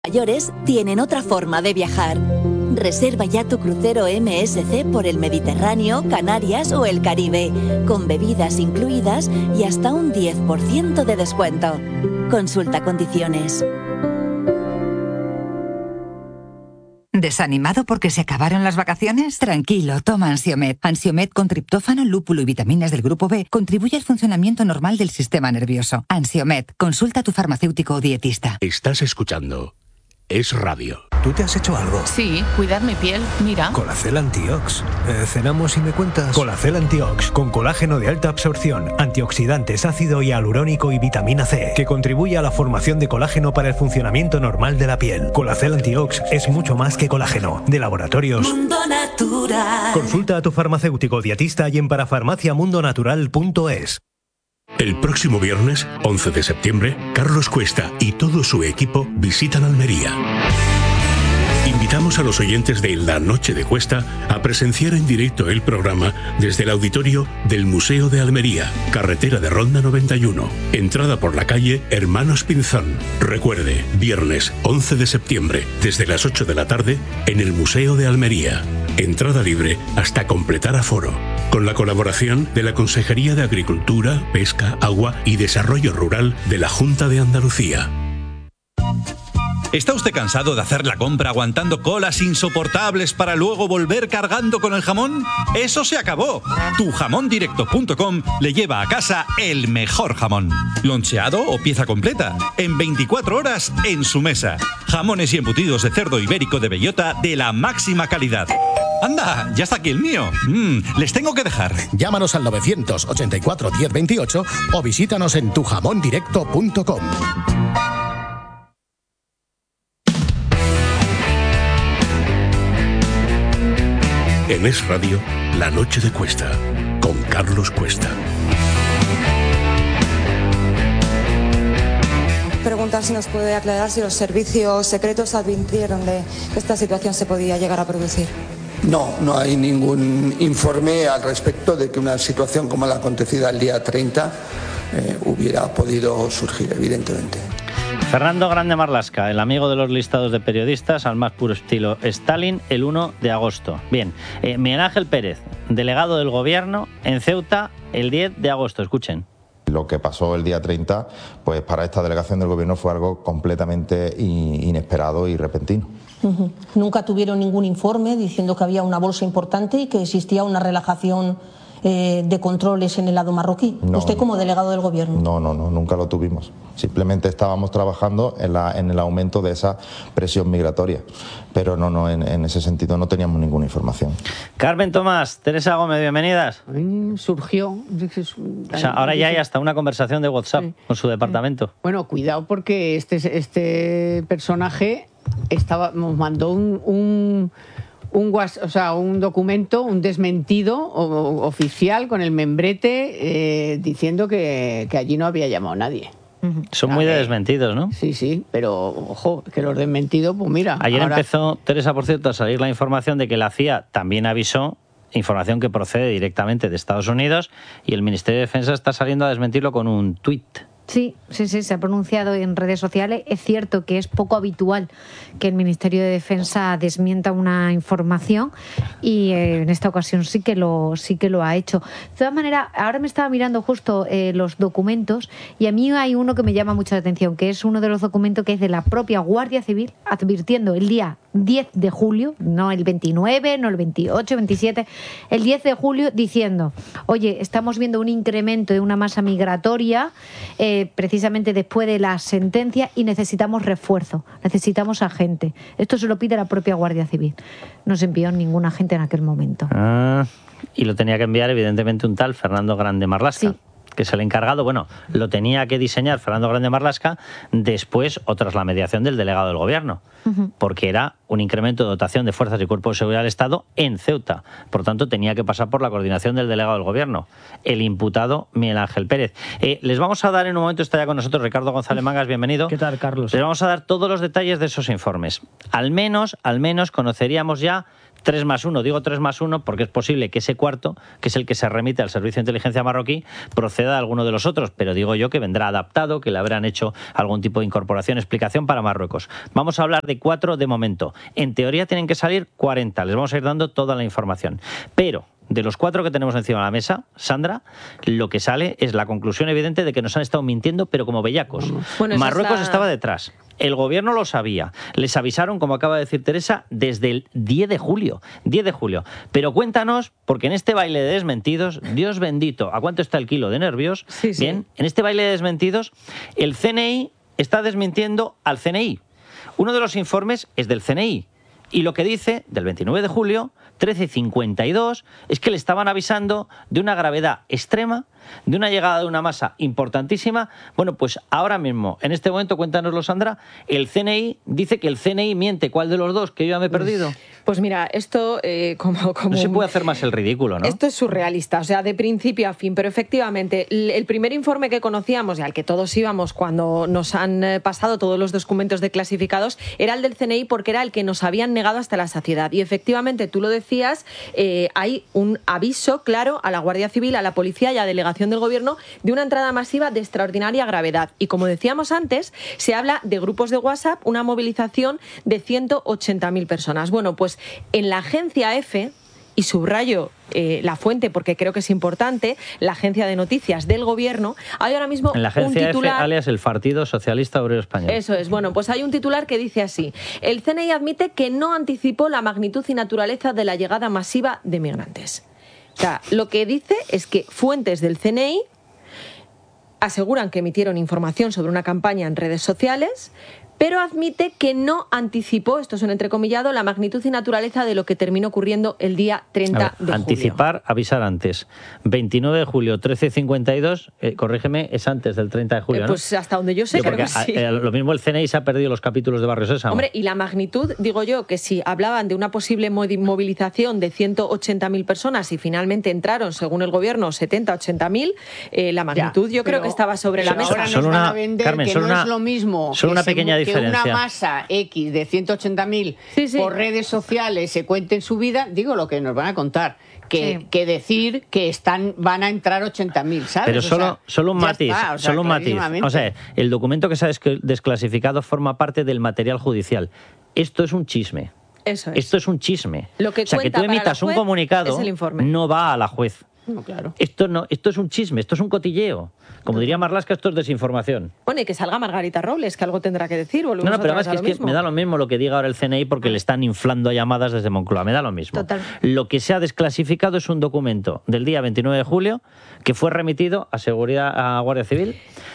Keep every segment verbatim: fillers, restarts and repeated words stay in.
Mayores tienen otra forma de viajar. Reserva ya tu crucero M S C por el Mediterráneo, Canarias o el Caribe, con bebidas incluidas y hasta un diez por ciento de descuento. Consulta condiciones. ¿Desanimado porque se acabaron las vacaciones? Tranquilo, toma Ansiomed. Ansiomed con triptófano, lúpulo y vitaminas del grupo B contribuye al funcionamiento normal del sistema nervioso. Ansiomed, consulta a tu farmacéutico o dietista. Estás escuchando Es Radio. ¿Tú te has hecho algo? Sí, cuidar mi piel, mira. Colacel Antiox. Eh, ¿Cenamos y me cuentas? Colacel Antiox, con colágeno de alta absorción, antioxidantes, ácido hialurónico y vitamina C, que contribuye a la formación de colágeno para el funcionamiento normal de la piel. Colacel Antiox es mucho más que colágeno. De Laboratorios Mundo Natural. Consulta a tu farmacéutico dietista y en parafarmacia mundo natural punto es. El próximo viernes, once de septiembre, Carlos Cuesta y todo su equipo visitan Almería. Invitamos a los oyentes de La Noche de Cuesta a presenciar en directo el programa desde el auditorio del Museo de Almería, carretera de Ronda noventa y uno, entrada por la calle Hermanos Pinzón. Recuerde, viernes once de septiembre, desde las ocho de la tarde, en el Museo de Almería. Entrada libre hasta completar aforo. Con la colaboración de la Consejería de Agricultura, Pesca, Agua y Desarrollo Rural de la Junta de Andalucía. ¿Está usted cansado de hacer la compra aguantando colas insoportables para luego volver cargando con el jamón? ¡Eso se acabó! tu jamón directo punto com le lleva a casa el mejor jamón. Loncheado o pieza completa, en veinticuatro horas en su mesa. Jamones y embutidos de cerdo ibérico de bellota de la máxima calidad. ¡Anda! ¡Ya está aquí el mío! Mm, les tengo que dejar. Llámanos al novecientos ochenta y cuatro diez veintiocho o visítanos en tu jamón directo punto com. En Es Radio, La Noche de Cuesta, con Carlos Cuesta. Preguntar si nos puede aclarar si los servicios secretos advirtieron de que esta situación se podía llegar a producir. No, no hay ningún informe al respecto de que una situación como la acontecida el día treinta eh, hubiera podido surgir, evidentemente. Fernando Grande Marlaska, el amigo de los listados de periodistas, al más puro estilo Stalin, el uno de agosto. Bien, eh, Miguel Ángel Pérez, delegado del Gobierno en Ceuta, el diez de agosto. Escuchen. Lo que pasó el día treinta, pues para esta delegación del Gobierno fue algo completamente inesperado y repentino. Uh-huh. Nunca tuvieron ningún informe diciendo que había una bolsa importante y que existía una relajación eh, de controles en el lado marroquí. No, Usted como delegado del Gobierno. No, no, no, nunca lo tuvimos. Simplemente estábamos trabajando en, la, en el aumento de esa presión migratoria. Pero no, no, en, en ese sentido no teníamos ninguna información. Carmen Tomás, Teresa Gómez, bienvenidas. Surgió. O sea, ahora ya hay hasta una conversación de WhatsApp sí. con su departamento. Bueno, cuidado porque este, este personaje estaba, nos mandó un... un Un, o sea, un documento, un desmentido o, oficial con el membrete eh, diciendo que, que allí no había llamado a nadie. Son muy de desmentidos, ¿no? Sí, sí, pero ojo, que los desmentidos, pues mira... Ayer ahora... empezó, Teresa, por cierto, a salir la información de que la C I A también avisó, información que procede directamente de Estados Unidos, y el Ministerio de Defensa está saliendo a desmentirlo con un tuit. Sí, sí, sí, se ha pronunciado en redes sociales. Es cierto que es poco habitual que el Ministerio de Defensa desmienta una información y eh, en esta ocasión sí que lo sí que lo ha hecho. De todas maneras, ahora me estaba mirando justo eh, los documentos y a mí hay uno que me llama mucho la atención, que es uno de los documentos que es de la propia Guardia Civil, advirtiendo el día diez de julio, no el veintinueve, no el veintiocho, veintisiete, el diez de julio, diciendo, oye, estamos viendo un incremento de una masa migratoria eh, precisamente después de la sentencia y necesitamos refuerzo, necesitamos agente. Esto se lo pide la propia Guardia Civil. No se envió ningún agente en aquel momento. Ah, y lo tenía que enviar evidentemente un tal Fernando Grande Marlaska. Sí. Que es el encargado, bueno, lo tenía que diseñar Fernando Grande Marlaska después o tras la mediación del delegado del Gobierno, uh-huh. porque era un incremento de dotación de fuerzas y cuerpos de seguridad del Estado en Ceuta. Por tanto, tenía que pasar por la coordinación del delegado del Gobierno, el imputado Miguel Ángel Pérez. Eh, les vamos a dar en un momento, está ya con nosotros Ricardo González Mangas, bienvenido. ¿Qué tal, Carlos? Les vamos a dar todos los detalles de esos informes. Al menos, al menos conoceríamos ya tres más uno, digo tres más uno porque es posible que ese cuarto, que es el que se remite al Servicio de Inteligencia marroquí, proceda de alguno de los otros, pero digo yo que vendrá adaptado, que le habrán hecho algún tipo de incorporación, explicación para Marruecos. Vamos a hablar de cuatro de momento. En teoría tienen que salir cuarenta, les vamos a ir dando toda la información. Pero de los cuatro que tenemos encima de la mesa, Sandra, lo que sale es la conclusión evidente de que nos han estado mintiendo, pero como bellacos. Bueno, Marruecos está... estaba detrás. El gobierno lo sabía. Les avisaron, como acaba de decir Teresa, desde el diez de julio. diez de julio. Pero cuéntanos, porque en este baile de desmentidos, Dios bendito, ¿a cuánto está el kilo de nervios? Sí, sí. Bien, en este baile de desmentidos, el C N I está desmintiendo al C N I. Uno de los informes es del C N I. Y lo que dice, del veintinueve de julio, trece cincuenta y dos, es que le estaban avisando de una gravedad extrema, de una llegada de una masa importantísima. Bueno, pues ahora mismo, en este momento, cuéntanoslo, Sandra, el C N I dice que el C N I miente. ¿Cuál de los dos? Que yo ya me he perdido. Pues mira, esto eh, como, como... No se puede hacer más el ridículo, ¿no? Esto es surrealista, o sea, de principio a fin, pero efectivamente, el primer informe que conocíamos y al que todos íbamos cuando nos han pasado todos los documentos declasificados era el del C N I porque era el que nos habían negado hasta la saciedad. Y efectivamente, tú lo decías, eh, hay un aviso claro a la Guardia Civil, a la policía y a delegación del gobierno de una entrada masiva de extraordinaria gravedad. Y como decíamos antes, se habla de grupos de WhatsApp, una movilización de ciento ochenta mil personas. Bueno, pues en la agencia EFE, y subrayo eh, la fuente porque creo que es importante, la agencia de noticias del gobierno, hay ahora mismo en la agencia un titular... EFE, alias el Partido Socialista Obrero Español. Eso es, bueno, pues hay un titular que dice así: el C N I admite que no anticipó la magnitud y naturaleza de la llegada masiva de migrantes. O sea, lo que dice es que fuentes del C N I aseguran que emitieron información sobre una campaña en redes sociales, pero admite que no anticipó, esto es un entrecomillado, la magnitud y naturaleza de lo que terminó ocurriendo el día treinta de julio. Anticipar, avisar antes. veintinueve de julio, trece cincuenta y dos, eh, corrígeme, es antes del treinta de julio, eh, Pues ¿no? hasta donde yo sé, yo creo que sí. A, eh, lo mismo el C N I se ha perdido los capítulos de Barrio Sésamo. Hombre, y la magnitud, digo yo, que si hablaban de una posible movilización de ciento ochenta mil personas y finalmente entraron, según el gobierno, setenta, ochenta mil, eh, la magnitud ya, yo creo que estaba sobre la mesa. Ahora nos van a vender Carmen, que no una, es lo mismo solo una pequeña se, diferencia. Que una masa X de ciento ochenta mil sí, sí. por redes sociales se cuente en su vida, digo lo que nos van a contar, que, sí. que decir que están van a entrar ochenta mil, ¿sabes? Pero solo, o sea, solo un matiz, está, o sea, solo un matiz. O sea, el documento que se ha desclasificado forma parte del material judicial. Esto es un chisme. Eso es. Esto es un chisme. Lo que o sea, que tú emitas un comunicado no va a la juez. No, claro. Esto no, esto es un chisme, esto es un cotilleo. Como diría Marlaska, esto es desinformación. Bueno, y que salga Margarita Robles, que algo tendrá que decir. No, no, pero además que, es que me da lo mismo lo que diga ahora el C N I porque le están inflando a llamadas desde Moncloa. Me da lo mismo. Total. Lo que se ha desclasificado es un documento del día veintinueve de julio que fue remitido a Seguridad, a Guardia Civil,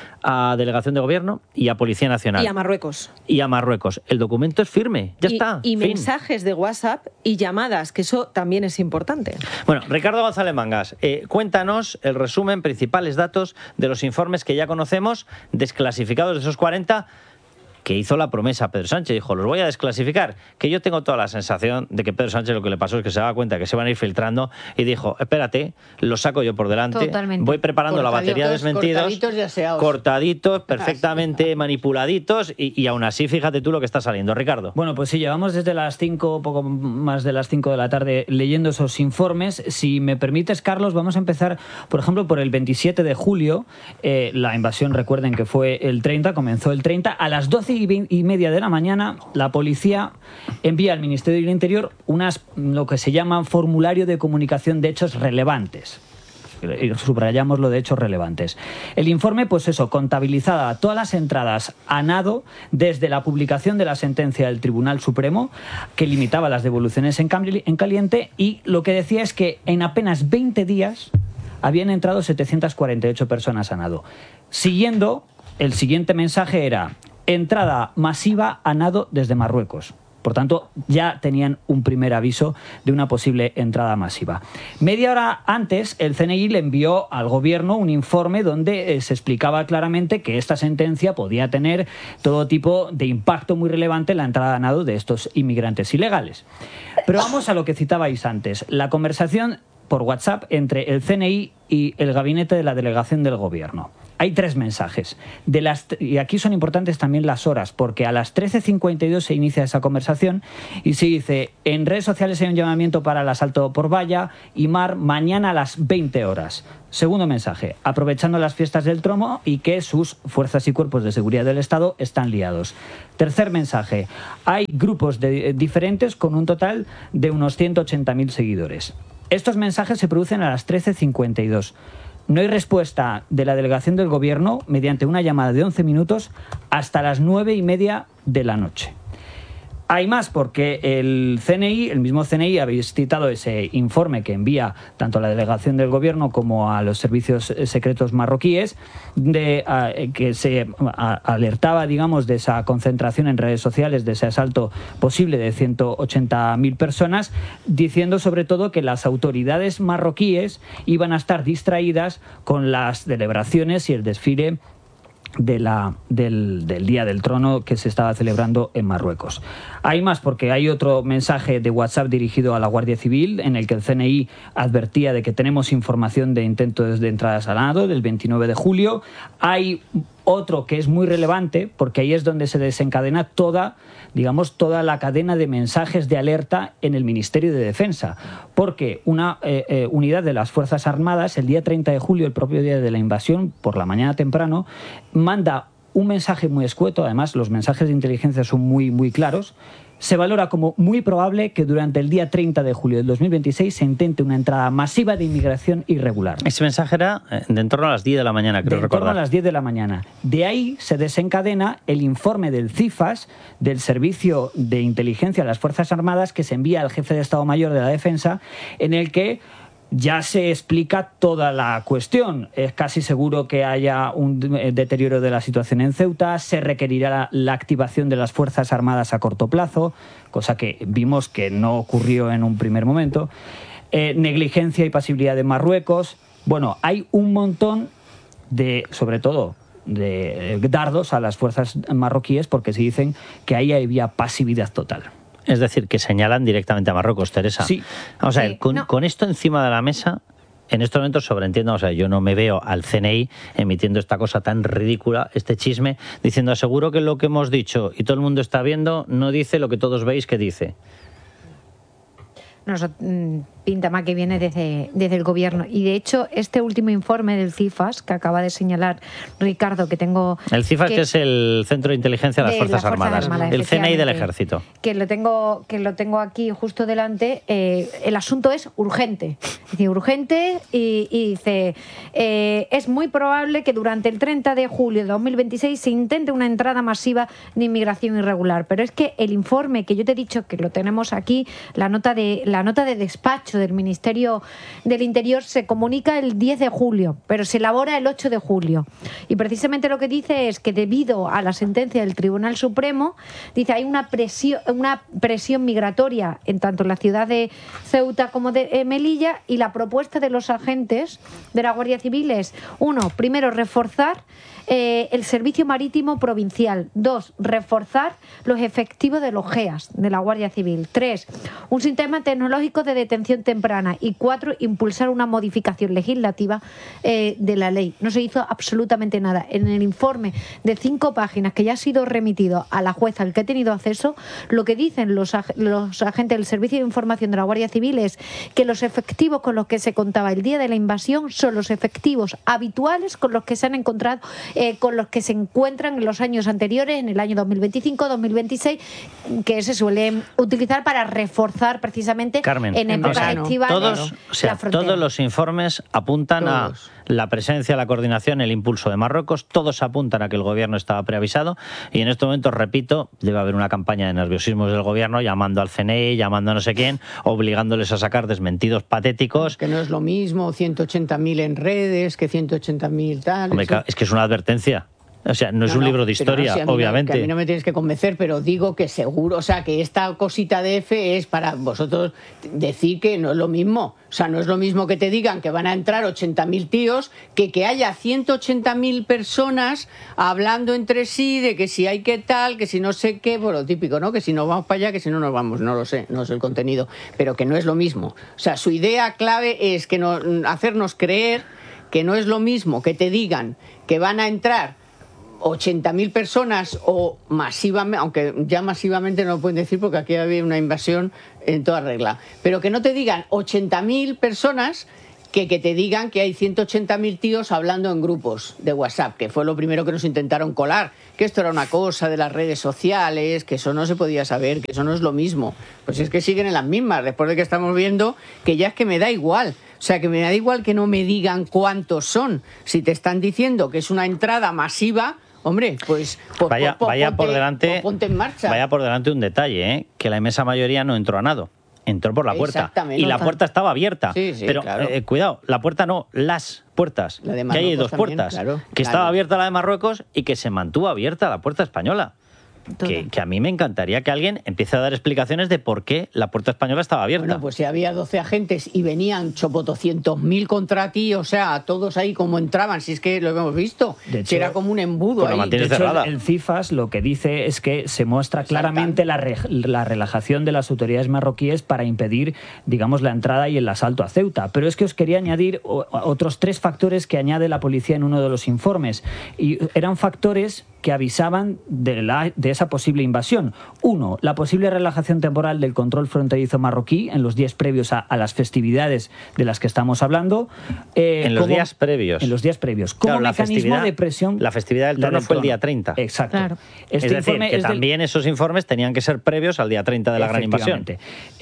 a Delegación de Gobierno y a Policía Nacional. Y a Marruecos. Y a Marruecos. El documento es firme, ya y, está. Y fin. mensajes de WhatsApp y llamadas, que eso también es importante. Bueno, Ricardo González Mangas, eh, cuéntanos el resumen, principales datos de los informes que ya conocemos, desclasificados de esos cuarenta, que hizo la promesa Pedro Sánchez. Dijo, los voy a desclasificar. Que yo tengo toda la sensación de que Pedro Sánchez lo que le pasó es que se daba cuenta que se van a ir filtrando y dijo, espérate, los saco yo por delante. Totalmente. Voy preparando la batería de desmentidos. Cortaditos y aseados. Cortaditos, perfectamente manipuladitos y, y aún así, fíjate tú lo que está saliendo. Ricardo. Bueno, pues sí, llevamos desde las cinco, poco más de las cinco de la tarde leyendo esos informes. Si me permites, Carlos, vamos a empezar, por ejemplo, por el veintisiete de julio. Eh, la invasión, recuerden que fue el treinta, comenzó el treinta. A las doce y media de la mañana, la policía envía al Ministerio del Interior unas, lo que se llaman formulario de comunicación de hechos relevantes. Subrayamos lo de hechos relevantes. El informe, pues eso, contabilizaba todas las entradas a nado desde la publicación de la sentencia del Tribunal Supremo, que limitaba las devoluciones en caliente, y lo que decía es que en apenas veinte días habían entrado setecientas cuarenta y ocho personas a nado. Siguiendo, el siguiente mensaje era entrada masiva a nado desde Marruecos. Por tanto, ya tenían un primer aviso de una posible entrada masiva. Media hora antes, el C N I le envió al gobierno un informe donde eh, se explicaba claramente que esta sentencia podía tener todo tipo de impacto muy relevante en la entrada a nado de estos inmigrantes ilegales. Pero vamos a lo que citabais antes, la conversación por WhatsApp entre el C N I y el gabinete de la delegación del gobierno. hay tres mensajes. De las, y aquí son importantes también las horas, porque a las trece cincuenta y dos se inicia esa conversación y se dice, en redes sociales hay un llamamiento para el asalto por valla y mar mañana a las veinte horas. Segundo mensaje, aprovechando las fiestas del Tromo y que sus fuerzas y cuerpos de seguridad del Estado están liados. Tercer mensaje, hay grupos de, diferentes con un total de unos ciento ochenta mil seguidores. Estos mensajes se producen a las trece cincuenta y dos. No hay respuesta de la delegación del Gobierno mediante una llamada de once minutos hasta las nueve y media de la noche. Hay más porque el C N I, el mismo C N I, ha citado ese informe que envía tanto a la delegación del Gobierno como a los servicios secretos marroquíes, de, uh, que se uh, alertaba, digamos, de esa concentración en redes sociales, de ese asalto posible de ciento ochenta mil personas, diciendo sobre todo que las autoridades marroquíes iban a estar distraídas con las celebraciones y el desfile De la, del, del Día del Trono que se estaba celebrando en Marruecos. Hay más porque hay otro mensaje de WhatsApp dirigido a la Guardia Civil en el que el C N I advertía de que tenemos información de intentos de entrada a Salado del veintinueve de julio. Hay otro que es muy relevante porque ahí es donde se desencadena toda, digamos, toda la cadena de mensajes de alerta en el Ministerio de Defensa, porque una eh, eh, unidad de las Fuerzas Armadas el día treinta de julio, el propio día de la invasión, por la mañana temprano, manda un mensaje muy escueto. Además los mensajes de inteligencia son muy, muy claros. Se valora como muy probable que durante el día treinta de julio del dos mil veintiséis se intente una entrada masiva de inmigración irregular. Ese mensaje era de en torno a las diez de la mañana, creo recordar. De en torno a las diez de la mañana. De ahí se desencadena el informe del CIFAS, del Servicio de Inteligencia de las Fuerzas Armadas, que se envía al jefe de Estado Mayor de la Defensa, en el que ya se explica toda la cuestión. Es casi seguro que haya un deterioro de la situación en Ceuta, se requerirá la, la activación de las Fuerzas Armadas a corto plazo, cosa que vimos que no ocurrió en un primer momento. Eh, negligencia y pasividad de Marruecos. Bueno, hay un montón de, sobre todo, de dardos a las fuerzas marroquíes porque se dicen que ahí había pasividad total. Es decir, que señalan directamente a Marruecos, Teresa. Sí. Vamos a ver, Sí, con, no. con esto encima de la mesa, en estos momentos sobreentiendo, o sea, yo no me veo al C N I emitiendo esta cosa tan ridícula, este chisme, diciendo, aseguro que lo que hemos dicho y todo el mundo está viendo, no dice lo que todos veis que dice. Nos mm, pinta más que viene desde, desde el Gobierno. Y de hecho, este último informe del CIFAS, que acaba de señalar Ricardo, que tengo... El CIFAS, que, que es el Centro de Inteligencia de las Fuerzas, las Fuerzas Armadas, Armadas, el C N I del Ejército. Que lo tengo, que lo tengo aquí justo delante. Eh, el asunto es urgente. Es decir, urgente y, y dice, eh, es muy probable que durante el treinta de julio de dos mil veintiséis se intente una entrada masiva de inmigración irregular. Pero es que el informe que yo te he dicho, que lo tenemos aquí, la nota de, la nota de despacho del Ministerio del Interior se comunica el diez de julio, pero se elabora el ocho de julio. Y precisamente lo que dice es que debido a la sentencia del Tribunal Supremo, dice, hay una presión, una presión migratoria en tanto en la ciudad de Ceuta como de Melilla, y la propuesta de los agentes de la Guardia Civil es, uno, primero, reforzar eh, el servicio marítimo provincial. Dos, reforzar los efectivos de los G E A S, de la Guardia Civil. Tres, un sistema tecnológico de detención temprana. Y cuatro, impulsar una modificación legislativa eh, de la ley. No se hizo absolutamente nada. En el informe de cinco páginas que ya ha sido remitido a la jueza al que he tenido acceso, lo que dicen los, ag los agentes del Servicio de Información de la Guardia Civil es que los efectivos con los que se contaba el día de la invasión son los efectivos habituales con los que se han encontrado, eh, con los que se encuentran en los años anteriores, en el año dos mil veinticinco, dos mil veintiséis, que se suelen utilizar para reforzar precisamente Carmen, en épocas o sea, estivales todos, o sea, la frontera. todos los informes apuntan todos. a la presencia, la coordinación, el impulso de Marruecos, todos apuntan a que el gobierno estaba preavisado y en este momento, repito, debe haber una campaña de nerviosismo del gobierno llamando al C N I, llamando a no sé quién, obligándoles a sacar desmentidos patéticos. Que no es lo mismo ciento ochenta mil en redes que ciento ochenta mil tal. Hombre, eso. es que es una advertencia. O sea, no es No, un no, libro de historia, no, si a mí obviamente. No, que a mí no me tienes que convencer, pero digo que seguro, o sea, que esta cosita de F es para vosotros decir que no es lo mismo. O sea, no es lo mismo que te digan que van a entrar ochenta mil tíos que que haya ciento ochenta mil personas hablando entre sí de que si hay que tal, que si no sé qué, pues lo típico, ¿no? Que si no vamos para allá, que si no nos vamos, no lo sé, no sé el contenido, pero que no es lo mismo. O sea, su idea clave es que no, hacernos creer que no es lo mismo que te digan que van a entrar ochenta mil personas o masivamente, aunque ya masivamente no lo pueden decir porque aquí había una invasión en toda regla, pero que no te digan ochenta mil personas que, que te digan que hay ciento ochenta mil tíos hablando en grupos de WhatsApp, que fue lo primero que nos intentaron colar, que esto era una cosa de las redes sociales, que eso no se podía saber, que eso no es lo mismo. Pues es que siguen en las mismas, después de que estamos viendo que ya es que me da igual. O sea, que me da igual que no me digan cuántos son. Si te están diciendo que es una entrada masiva, hombre, pues, pues vaya, pues, vaya ponte, por delante, pues ponte en marcha. Vaya por delante un detalle, ¿eh? Que la inmensa mayoría no entró a nado. Entró por la puerta. Y la puerta estaba abierta. Sí, sí, pero claro. eh, cuidado, la puerta no, las puertas. La de que hay dos también, puertas. claro, que claro. estaba abierta la de Marruecos y que se mantuvo abierta la puerta española. Que, que a mí me encantaría que alguien empiece a dar explicaciones de por qué la puerta española estaba abierta. Bueno, pues si había doce agentes y venían chopotoscientos mil contra ti, o sea, todos ahí como entraban, si es que lo hemos visto, De hecho, si era como un embudo ahí. De hecho, el, el CIFAS lo que dice es que se muestra claramente la, re, la relajación de las autoridades marroquíes para impedir, digamos, la entrada y el asalto a Ceuta. Pero es que os quería añadir otros tres factores que añade la policía en uno de los informes. Y eran factores que avisaban de, la, de esa posible invasión. Uno, la posible relajación temporal del control fronterizo marroquí en los días previos a, a las festividades de las que estamos hablando. Eh, en los como, días previos. En los días previos. Como claro, mecanismo de presión. La festividad del trono fue el día treinta. Exacto. Claro. Este es decir, informe que es también del... esos informes tenían que ser previos al día treinta de la gran invasión. Eh,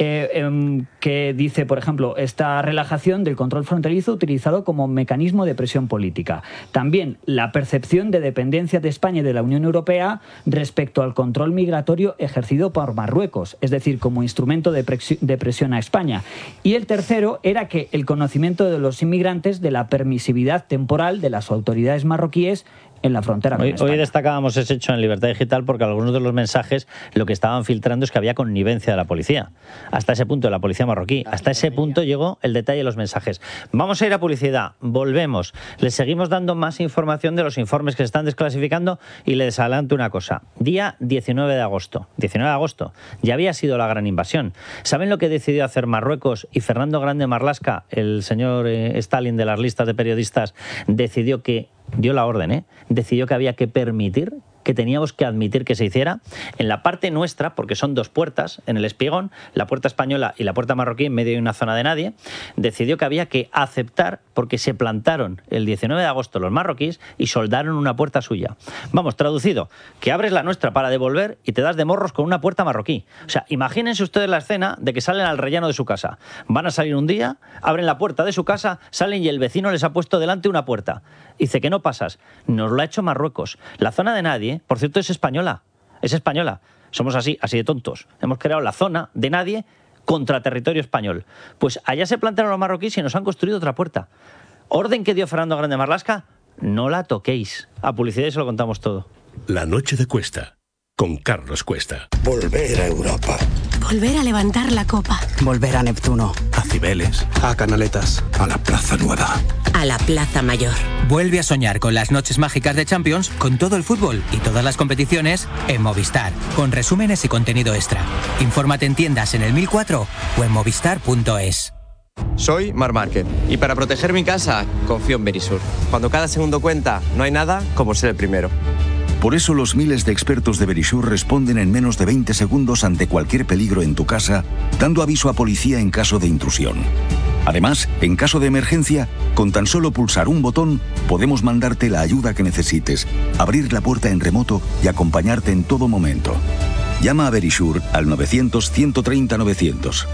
eh, que dice, por ejemplo, esta relajación del control fronterizo utilizado como mecanismo de presión política. También la percepción de dependencia de España y de la Unión Europea respecto al control migratorio ejercido por Marruecos, es decir, como instrumento de, presi de presión a España. Y el tercero era que el conocimiento de los inmigrantes de la permisividad temporal de las autoridades marroquíes en la frontera con hoy, España. Hoy destacábamos ese hecho en Libertad Digital porque algunos de los mensajes lo que estaban filtrando es que había connivencia de la policía. Hasta ese punto, de la policía marroquí. Hasta ese punto llegó el detalle de los mensajes. Vamos a ir a publicidad, volvemos. Les seguimos dando más información de los informes que se están desclasificando y les adelanto una cosa. Día diecinueve de agosto. diecinueve de agosto. Ya había sido la gran invasión. ¿Saben lo que decidió hacer Marruecos y Fernando Grande Marlaska, el señor eh, Stalin de las listas de periodistas, decidió que dio la orden, ¿eh? decidió que había que permitir, que teníamos que admitir que se hiciera en la parte nuestra, porque son dos puertas en el espigón, la puerta española y la puerta marroquí en medio de una zona de nadie, decidió que había que aceptar porque se plantaron el diecinueve de agosto los marroquíes y soldaron una puerta suya. Vamos, traducido, que abres la nuestra para devolver y te das de morros con una puerta marroquí. O sea, imagínense ustedes la escena de que salen al rellano de su casa. Van a salir un día, abren la puerta de su casa, salen y el vecino les ha puesto delante una puerta. Dice que no pasas. Nos lo ha hecho Marruecos. La zona de nadie, por cierto, es española. Es española. Somos así, así de tontos. Hemos creado la zona de nadie contra territorio español. Pues allá se plantaron los marroquíes y nos han construido otra puerta. Orden que dio Fernando Grande Marlaska, no la toquéis. A publicidad y se lo contamos todo. La noche de Cuesta, con Carlos Cuesta. Volver a Europa. Volver a levantar la copa. Volver a Neptuno. A Cibeles. A Canaletas. A la Plaza Nueva. A la Plaza Mayor. Vuelve a soñar con las noches mágicas de Champions, con todo el fútbol y todas las competiciones en Movistar, con resúmenes y contenido extra. Infórmate en tiendas en el mil cuatro o en movistar punto es. Soy Marc Márquez y para proteger mi casa confío en Verisur. Cuando cada segundo cuenta, no hay nada como ser el primero. Por eso los miles de expertos de Verisur responden en menos de veinte segundos ante cualquier peligro en tu casa, dando aviso a policía en caso de intrusión. Además, en caso de emergencia, con tan solo pulsar un botón, podemos mandarte la ayuda que necesites, abrir la puerta en remoto y acompañarte en todo momento. Llama a Verisur al novecientos, ciento treinta, novecientos.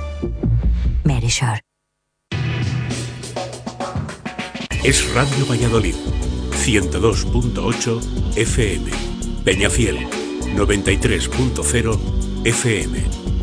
Verisur. Es Radio Valladolid, ciento dos punto ocho F M. Peñafiel, noventa y tres punto cero F M.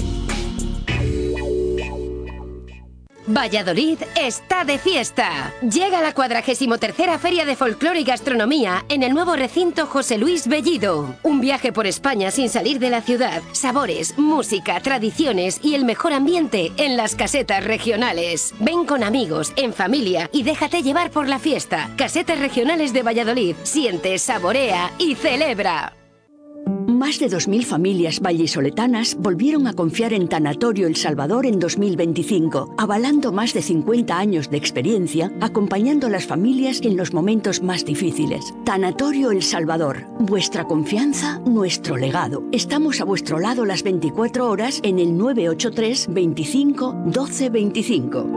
Valladolid está de fiesta. Llega la cuadragésimo tercera Feria de Folclore y Gastronomía en el nuevo recinto José Luis Bellido. Un viaje por España sin salir de la ciudad. Sabores, música, tradiciones y el mejor ambiente en las casetas regionales. Ven con amigos, en familia y déjate llevar por la fiesta. Casetas regionales de Valladolid. Siente, saborea y celebra. Más de dos mil familias vallisoletanas volvieron a confiar en Tanatorio El Salvador en dos mil veinticinco, avalando más de cincuenta años de experiencia, acompañando a las familias en los momentos más difíciles. Tanatorio El Salvador, vuestra confianza, nuestro legado. Estamos a vuestro lado las veinticuatro horas en el nueve ocho tres, veinticinco, doce veinticinco.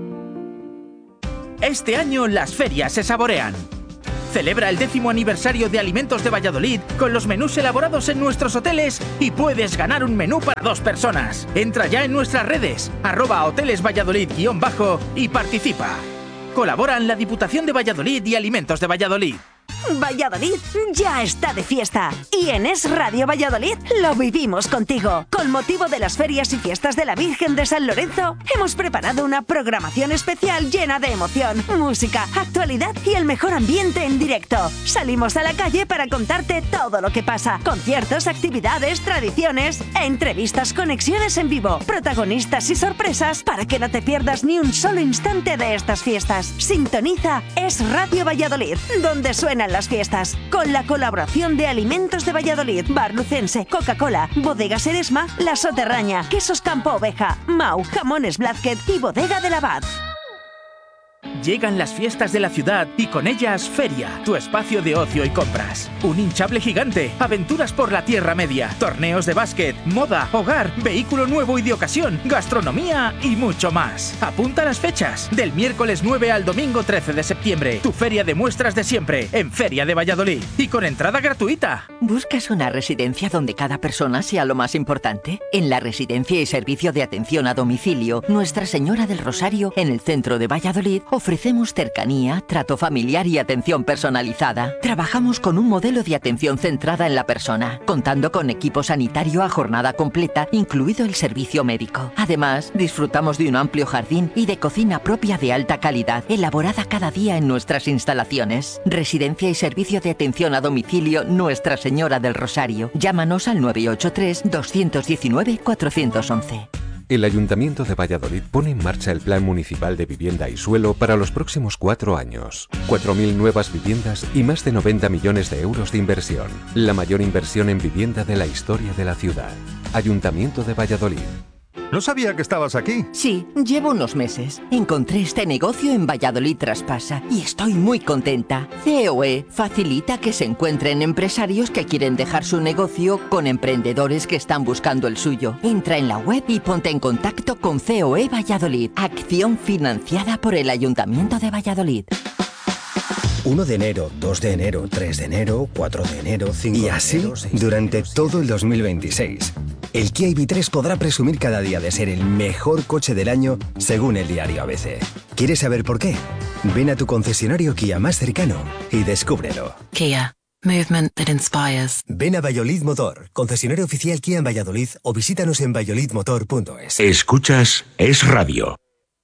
Este año las ferias se saborean. Celebra el décimo aniversario de Alimentos de Valladolid con los menús elaborados en nuestros hoteles y puedes ganar un menú para dos personas. Entra ya en nuestras redes, arroba hoteles Valladolid guión bajo y participa. Colaboran la Diputación de Valladolid y Alimentos de Valladolid. Valladolid ya está de fiesta y en Es Radio Valladolid lo vivimos contigo. Con motivo de las ferias y fiestas de la Virgen de San Lorenzo, hemos preparado una programación especial llena de emoción, música, actualidad y el mejor ambiente en directo. Salimos a la calle para contarte todo lo que pasa. Conciertos, actividades, tradiciones, entrevistas, conexiones en vivo, protagonistas y sorpresas para que no te pierdas ni un solo instante de estas fiestas. Sintoniza Es Radio Valladolid, donde suenan las fiestas, con la colaboración de Alimentos de Valladolid, Bar Lucense, Coca-Cola, Bodegas Eresma, La Soterraña, Quesos Campo Oveja, Mau, Jamones Blázquez y Bodega del Abad. Llegan las fiestas de la ciudad y con ellas Feria, tu espacio de ocio y compras. Un hinchable gigante, aventuras por la Tierra Media, torneos de básquet, moda, hogar, vehículo nuevo y de ocasión, gastronomía y mucho más. Apunta las fechas, del miércoles nueve al domingo trece de septiembre. Tu feria de muestras de siempre, en Feria de Valladolid y con entrada gratuita. ¿Buscas una residencia donde cada persona sea lo más importante? En la Residencia y Servicio de Atención a Domicilio, Nuestra Señora del Rosario, en el centro de Valladolid, ofrecemos cercanía, trato familiar y atención personalizada. Trabajamos con un modelo de atención centrada en la persona, contando con equipo sanitario a jornada completa, incluido el servicio médico. Además, disfrutamos de un amplio jardín y de cocina propia de alta calidad, elaborada cada día en nuestras instalaciones. Residencia y Servicio de Atención a Domicilio Nuestra Señora del Rosario. Llámanos al nueve ocho tres, dos uno nueve, cuatro uno uno. El Ayuntamiento de Valladolid pone en marcha el Plan Municipal de Vivienda y Suelo para los próximos cuatro años. cuatro mil nuevas viviendas y más de noventa millones de euros de inversión. La mayor inversión en vivienda de la historia de la ciudad. Ayuntamiento de Valladolid. No sabía que estabas aquí. Sí, llevo unos meses. Encontré este negocio en Valladolid Traspasa y estoy muy contenta. C O E facilita que se encuentren empresarios que quieren dejar su negocio con emprendedores que están buscando el suyo. Entra en la web y ponte en contacto con C O E Valladolid. Acción financiada por el Ayuntamiento de Valladolid. uno de enero, dos de enero, tres de enero, cuatro de enero, cinco de enero... Y así, durante todo el dos mil veintiséis. El Kia I V tres podrá presumir cada día de ser el mejor coche del año, según el diario A B C. ¿Quieres saber por qué? Ven a tu concesionario Kia más cercano y descúbrelo. Kia. Movement that inspires. Ven a Valladolid Motor, concesionario oficial Kia en Valladolid, o visítanos en valladolid motor punto es. Escuchas Es Radio.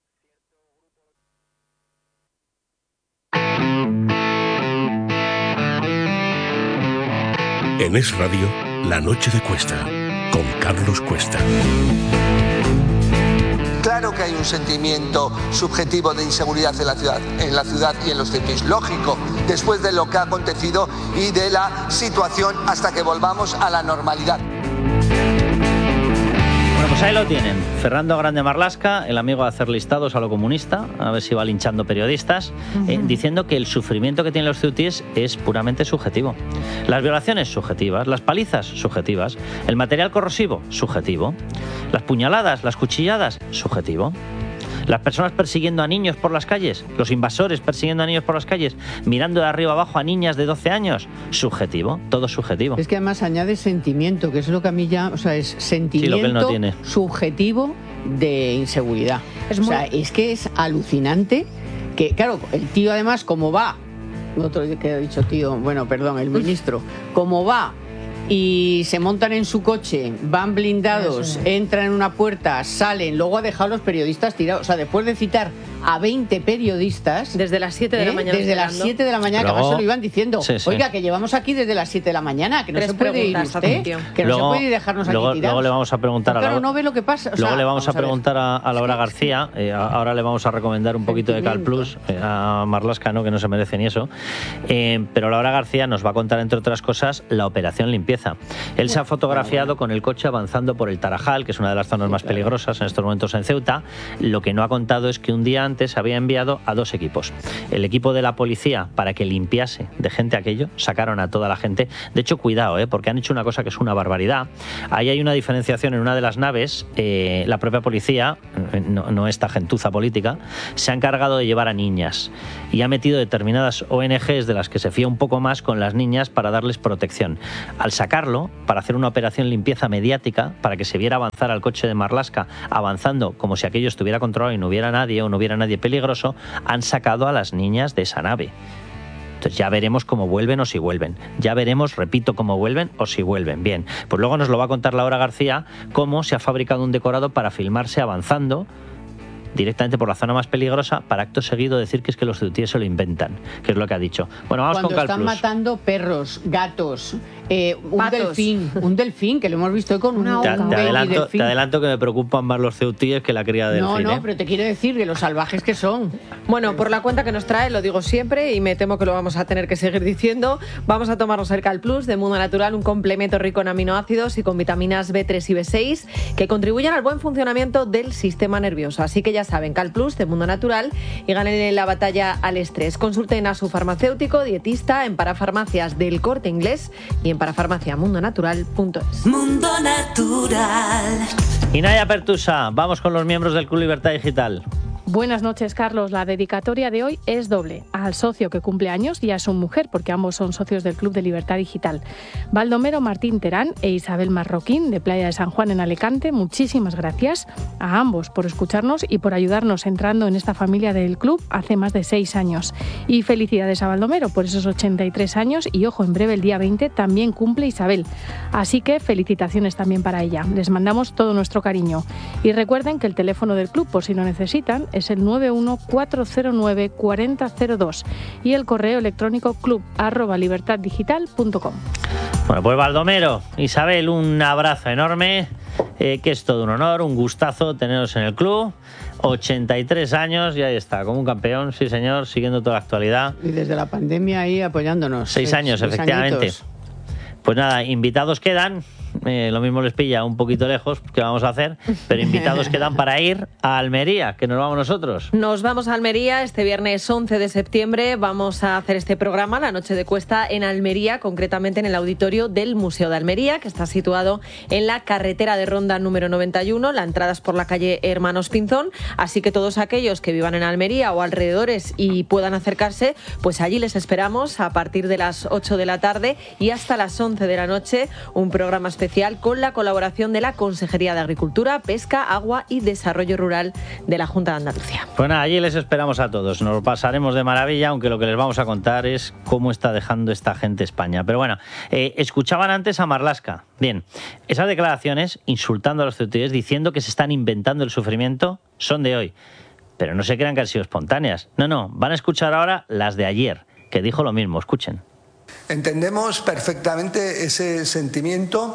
En Es Radio, La Noche de Cuesta, con Carlos Cuesta. Claro que hay un sentimiento subjetivo de inseguridad en la ciudad, en la ciudad y en los centros. Lógico, después de lo que ha acontecido y de la situación hasta que volvamos a la normalidad. Bueno, pues ahí lo tienen. Fernando Grande Marlaska, el amigo de hacer listados a lo comunista, a ver si va linchando periodistas, uh-huh. eh, diciendo que el sufrimiento que tienen los ceutíes es puramente subjetivo. Las violaciones, subjetivas. Las palizas, subjetivas. El material corrosivo, subjetivo. Las puñaladas, las cuchilladas, subjetivo. Las personas persiguiendo a niños por las calles, los invasores persiguiendo a niños por las calles, mirando de arriba abajo a niñas de doce años, subjetivo, todo subjetivo. Es que además añade sentimiento, que es lo que a mí ya, o sea, es sentimiento sí, lo que él no tiene. Subjetivo de inseguridad. Es muy... O sea, es que es alucinante que, claro, el tío además, como va, otro que ha dicho tío, bueno, perdón, el ministro, como va y se montan en su coche, van blindados, entran en una puerta, salen, luego ha dejado a los periodistas tirados. O sea, después de citar a veinte periodistas... Desde las siete de la mañana. Desde esperando. las siete de la mañana, luego, que además se lo iban diciendo. Sí, sí. Oiga, que llevamos aquí desde las siete de la mañana, que no Tres se puede ir usted, que luego, no se puede dejarnos luego, aquí tirados. Luego le vamos a preguntar Pero a claro, la... no ve lo que pasa. O luego sea, le vamos, vamos a, a preguntar a, a Laura Espera. García, eh, ahora le vamos a recomendar un poquito de Cal Plus, eh, a Marlaska, ¿no? Que no se merece ni eso. Eh, pero Laura García nos va a contar, entre otras cosas, la operación limpieza. limpieza. Él se ha fotografiado con el coche avanzando por el Tarajal, que es una de las zonas más peligrosas en estos momentos en Ceuta. Lo que no ha contado es que un día antes había enviado a dos equipos. El equipo de la policía para que limpiase de gente aquello, sacaron a toda la gente. De hecho, cuidado, ¿eh? porque han hecho una cosa que es una barbaridad. Ahí hay una diferenciación en una de las naves. Eh, la propia policía, no, no esta gentuza política, se ha encargado de llevar a niñas y ha metido determinadas O N Ges de las que se fía un poco más con las niñas para darles protección. Al sacarlo, para hacer una operación limpieza mediática, para que se viera avanzar al coche de Marlaska, avanzando como si aquello estuviera controlado y no hubiera nadie o no hubiera nadie peligroso, han sacado a las niñas de esa nave. Entonces ya veremos cómo vuelven o si vuelven. Ya veremos, repito, cómo vuelven o si vuelven. Bien, pues luego nos lo va a contar Laura García cómo se ha fabricado un decorado para filmarse avanzando directamente por la zona más peligrosa, para acto seguido decir que es que los ceutíes se lo inventan, que es lo que ha dicho. Bueno, vamos Cuando con Cal están Plus. matando perros, gatos, eh, un Patos. delfín, un delfín, que lo hemos visto con una Te, un te baby adelanto, delfín. te adelanto que me preocupan más los ceutíes que la cría del No, delfín. no, ¿eh? pero te quiero decir que los salvajes que son. Bueno, por la cuenta que nos trae, lo digo siempre y me temo que lo vamos a tener que seguir diciendo, vamos a tomarnos el Cal Plus de Mundo Natural, un complemento rico en aminoácidos y con vitaminas B tres y B seis que contribuyen al buen funcionamiento del sistema nervioso. Así que ya saben, Cal Plus de Mundo Natural y ganen la batalla al estrés. Consulten a su farmacéutico, dietista en parafarmacias del Corte Inglés y en parafarmacia mundo natural punto es. Mundo Natural. Inaya Pertusa, vamos con los miembros del Club Libertad Digital. Buenas noches, Carlos. La dedicatoria de hoy es doble. Al socio que cumple años y a su mujer, porque ambos son socios del Club de Libertad Digital. Baldomero Martín Terán e Isabel Marroquín, de Playa de San Juan en Alicante, muchísimas gracias a ambos por escucharnos y por ayudarnos entrando en esta familia del club hace más de seis años. Y felicidades a Baldomero por esos ochenta y tres años y, ojo, en breve, el día veinte, también cumple Isabel. Así que felicitaciones también para ella. Les mandamos todo nuestro cariño. Y recuerden que el teléfono del club, por si lo necesitan, es el nueve uno cuatro cero nueve cuatro cero cero dos y el correo electrónico club arroba libertad digital punto com. Bueno, pues Baldomero, Isabel, un abrazo enorme, eh, que es todo un honor, un gustazo teneros en el club. ochenta y tres años y ahí está, como un campeón, sí señor, siguiendo toda la actualidad. Y desde la pandemia ahí apoyándonos. Seis años, seis efectivamente. añitos. Pues nada, invitados quedan. Eh, lo mismo les pilla un poquito lejos, ¿qué vamos a hacer? Pero invitados quedan para ir a Almería, que nos vamos nosotros. Nos vamos a Almería este viernes once de septiembre. Vamos a hacer este programa, La Noche de Cuesta, en Almería, concretamente en el auditorio del Museo de Almería, que está situado en la carretera de Ronda número noventa y uno. La entrada es por la calle Hermanos Pinzón. Así que todos aquellos que vivan en Almería o alrededores y puedan acercarse, pues allí les esperamos a partir de las ocho de la tarde y hasta las once de la noche. Un programa especial con la colaboración de la Consejería de Agricultura, Pesca, Agua y Desarrollo Rural de la Junta de Andalucía. Pues nada, allí les esperamos a todos. Nos lo pasaremos de maravilla, aunque lo que les vamos a contar es cómo está dejando esta gente España. Pero bueno, eh, escuchaban antes a Marlaska. Bien, esas declaraciones insultando a los ceutíes, diciendo que se están inventando el sufrimiento, son de hoy. Pero no se crean que han sido espontáneas. No, no, van a escuchar ahora las de ayer, que dijo lo mismo. Escuchen. Entendemos perfectamente ese sentimiento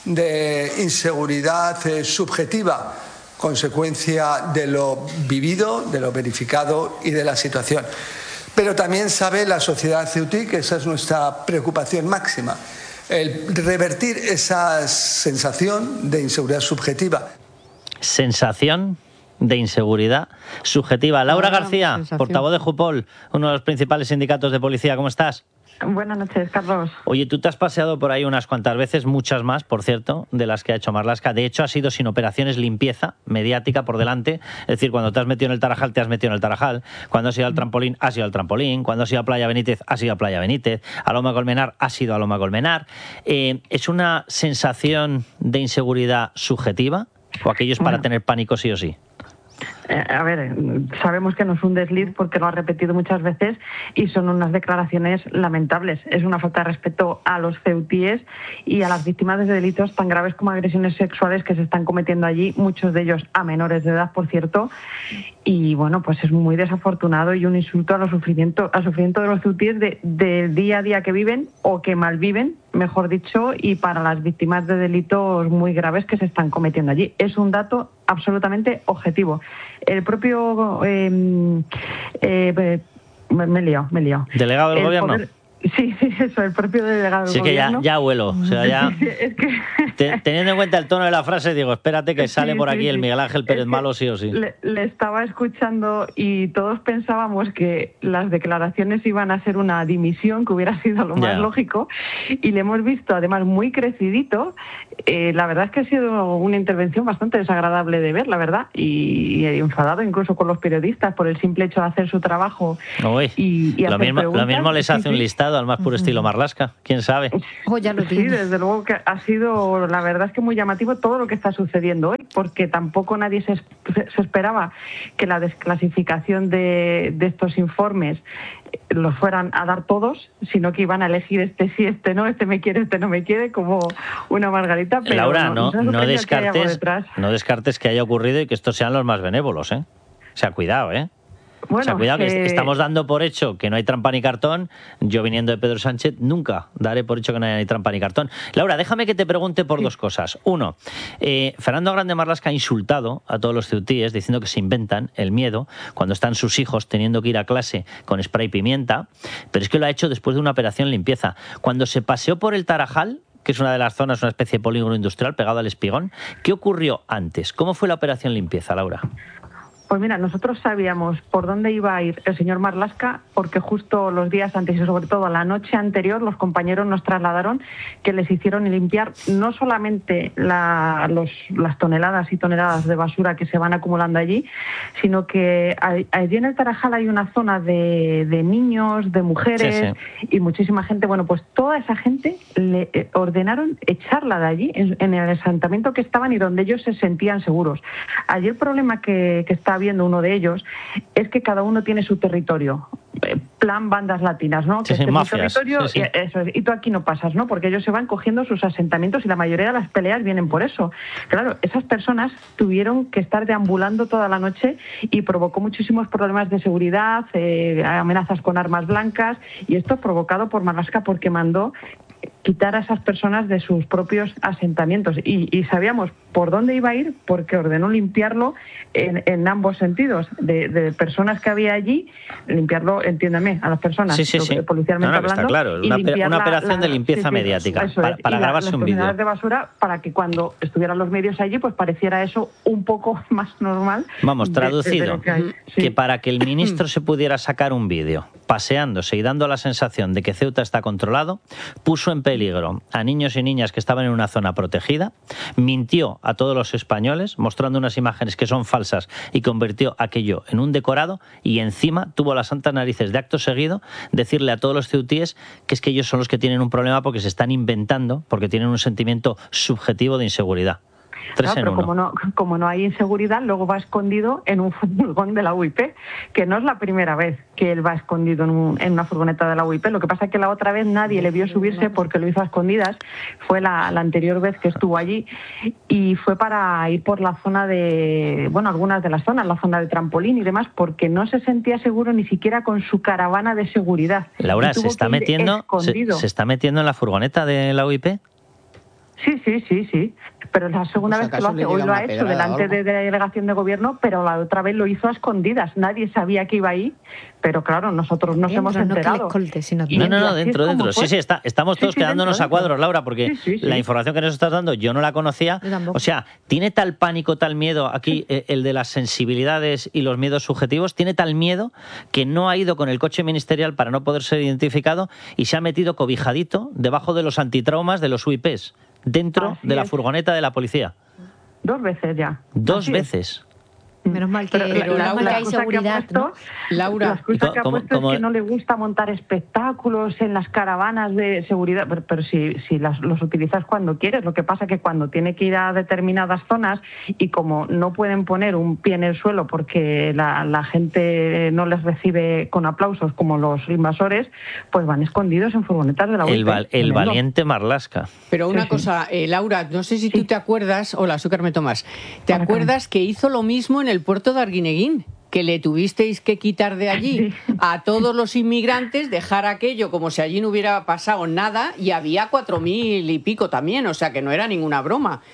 de inseguridad eh, subjetiva, consecuencia de lo vivido, de lo verificado y de la situación. Pero también sabe la sociedad ceutí que esa es nuestra preocupación máxima, el revertir esa sensación de inseguridad subjetiva. Sensación de inseguridad subjetiva. Laura García, sensación. portavoz de Jupol, uno de los principales sindicatos de policía. ¿Cómo estás? Buenas noches, Carlos. Oye, tú te has paseado por ahí unas cuantas veces, muchas más, por cierto, de las que ha hecho Marlaska. De hecho, ha sido sin operaciones limpieza mediática por delante. Es decir, cuando te has metido en el Tarajal, te has metido en el Tarajal. Cuando has ido al trampolín, has ido al trampolín. Cuando has ido a Playa Benítez, has ido a Playa Benítez. A Loma Colmenar, has ido a Loma Colmenar. Eh, ¿Es una sensación de inseguridad subjetiva o aquello es para Bueno. tener pánico sí o sí? Eh, a ver, sabemos que no es un desliz porque lo ha repetido muchas veces y son unas declaraciones lamentables. Es una falta de respeto a los ceutíes y a las víctimas de delitos tan graves como agresiones sexuales que se están cometiendo allí, muchos de ellos a menores de edad, por cierto. Y bueno, pues es muy desafortunado y un insulto a los sufrimiento, al sufrimiento de los ceutíes de, del día a día que viven o que malviven, mejor dicho, y para las víctimas de delitos muy graves que se están cometiendo allí. Es un dato absolutamente objetivo. El propio... Eh, eh, me, me he liado, me he liado. ¿Delegado del El gobierno? poder- Sí, sí, eso, el propio delegado del sí, gobierno. Sí, que ya, ya huelo. O sea, ya... Sí, es que... Te, teniendo en cuenta el tono de la frase, digo, espérate que sale sí, por aquí sí, el Miguel Ángel Pérez es Malo sí o sí. Le, le estaba escuchando y todos pensábamos que las declaraciones iban a ser una dimisión, que hubiera sido lo más yeah. lógico, y le hemos visto además muy crecidito. Eh, la verdad es que ha sido una intervención bastante desagradable de ver, la verdad, y, y enfadado incluso con los periodistas por el simple hecho de hacer su trabajo. Uy, y, y lo, mismo, lo mismo les hace sí, un listado al más puro estilo Marlaska, quién sabe. Oh, ya lo sí, desde luego que ha sido, la verdad es que muy llamativo todo lo que está sucediendo hoy, porque tampoco nadie se, se esperaba que la desclasificación de, de estos informes los fueran a dar todos, sino que iban a elegir este sí, este no, este me quiere, este no me quiere, como una margarita. Pero Laura, no, no, no, descartes, no descartes que haya ocurrido y que estos sean los más benévolos, ¿eh? O sea, cuidado, ¿eh? Bueno, o sea, cuidado, que eh... estamos dando por hecho que no hay trampa ni cartón. Yo, viniendo de Pedro Sánchez, nunca daré por hecho que no hay ni trampa ni cartón. Laura, déjame que te pregunte por sí. dos cosas. Uno, eh, Fernando Grande Marlaska ha insultado a todos los ceutíes diciendo que se inventan el miedo cuando están sus hijos teniendo que ir a clase con spray pimienta, pero es que lo ha hecho después de una operación limpieza. Cuando se paseó por el Tarajal, que es una de las zonas, una especie de polígono industrial pegado al Espigón, ¿qué ocurrió antes? ¿Cómo fue la operación limpieza, Laura? Pues mira, nosotros sabíamos por dónde iba a ir el señor Marlaska, porque justo los días antes y sobre todo la noche anterior los compañeros nos trasladaron que les hicieron limpiar no solamente la, los, las toneladas y toneladas de basura que se van acumulando allí, sino que allí en el Tarajal hay una zona de, de niños, de mujeres sí, sí. y muchísima gente. Bueno, pues toda esa gente le ordenaron echarla de allí, en, en el asentamiento que estaban y donde ellos se sentían seguros. Allí el problema que, que está viendo uno de ellos es que cada uno tiene su territorio, plan bandas latinas, ¿no? Sí, que sí, este mafias, es mi territorio sí, sí. Y, eso es, y tú aquí no pasas, ¿no? Porque ellos se van cogiendo sus asentamientos y la mayoría de las peleas vienen por eso. Claro, esas personas tuvieron que estar deambulando toda la noche y provocó muchísimos problemas de seguridad, eh, amenazas con armas blancas, y esto provocado por Marlaska porque mandó quitar a esas personas de sus propios asentamientos y, y sabíamos por dónde iba a ir porque ordenó limpiarlo en, en ambos sentidos, de, de personas que había allí, limpiarlo, entiéndame, a las personas sí, sí, sí. policialmente no, no, hablando. Está claro, una, una la, operación la, de limpieza sí, mediática eso para, es. para grabarse la, un vídeo. de basura para que cuando estuvieran los medios allí pues pareciera eso un poco más normal. Vamos, traducido, de, de que, hay, sí. que para que el ministro se pudiera sacar un vídeo paseándose y dando la sensación de que Ceuta está controlado, puso en peligro a niños y niñas que estaban en una zona protegida, mintió a todos los españoles mostrando unas imágenes que son falsas y convirtió aquello en un decorado, y encima tuvo las santas narices de acto seguido decirle a todos los ceutíes que es que ellos son los que tienen un problema porque se están inventando, porque tienen un sentimiento subjetivo de inseguridad. Tres Claro, en pero uno. como no, como no hay inseguridad, luego va escondido en un furgón de la U I P, que no es la primera vez que él va escondido en, un, en una furgoneta de la U I P. Lo que pasa es que la otra vez nadie le vio subirse porque lo hizo a escondidas. Fue la, la anterior vez que estuvo allí y fue para ir por la zona de, bueno, algunas de las zonas, la zona de trampolín y demás, porque no se sentía seguro ni siquiera con su caravana de seguridad. Laura, ¿se está metiendo, se, se está metiendo en la furgoneta de la U I P? Sí, sí, sí, sí. Pero es la segunda Pues vez que lo hace. Hoy lo ha hecho delante de, de la delegación de gobierno, pero la otra vez lo hizo a escondidas. Nadie sabía que iba ahí, pero claro, nosotros nos Bien, hemos no enterado. Que le escolte, sino no, no, no, dentro, dentro. Sí, sí, está, estamos todos sí, sí, quedándonos dentro, a cuadros, Laura, porque sí, sí, sí. la información que nos estás dando yo no la conocía. O sea, ¿tiene tal pánico, tal miedo aquí eh, el de las sensibilidades y los miedos subjetivos? ¿Tiene tal miedo que no ha ido con el coche ministerial para no poder ser identificado y se ha metido cobijadito debajo de los antitraumas de los U I Ps? Dentro Así de la es. furgoneta de la policía. Dos veces ya. Dos Así veces. Es. Menos mal que, pero, menos la, mal la que hay seguridad, que puesto, ¿no? Laura, la excusa que ha como, puesto como... es que no le gusta montar espectáculos en las caravanas de seguridad, pero, pero si, si las, los utilizas cuando quieres. Lo que pasa es que cuando tiene que ir a determinadas zonas y como no pueden poner un pie en el suelo porque la, la gente no les recibe con aplausos como los invasores, pues van escondidos en furgonetas de la U I P. El, val, el valiente Marlaska. Pero una sí, cosa, eh, Laura, no sé si sí. tú te acuerdas, hola, Azúcar me tomas, ¿te Hola, acuerdas Carmen. Que hizo lo mismo en el puerto de Arguineguín? Que le tuvisteis que quitar de allí a todos los inmigrantes, dejar aquello como si allí no hubiera pasado nada, y había cuatro mil y pico también, o sea que no era ninguna broma.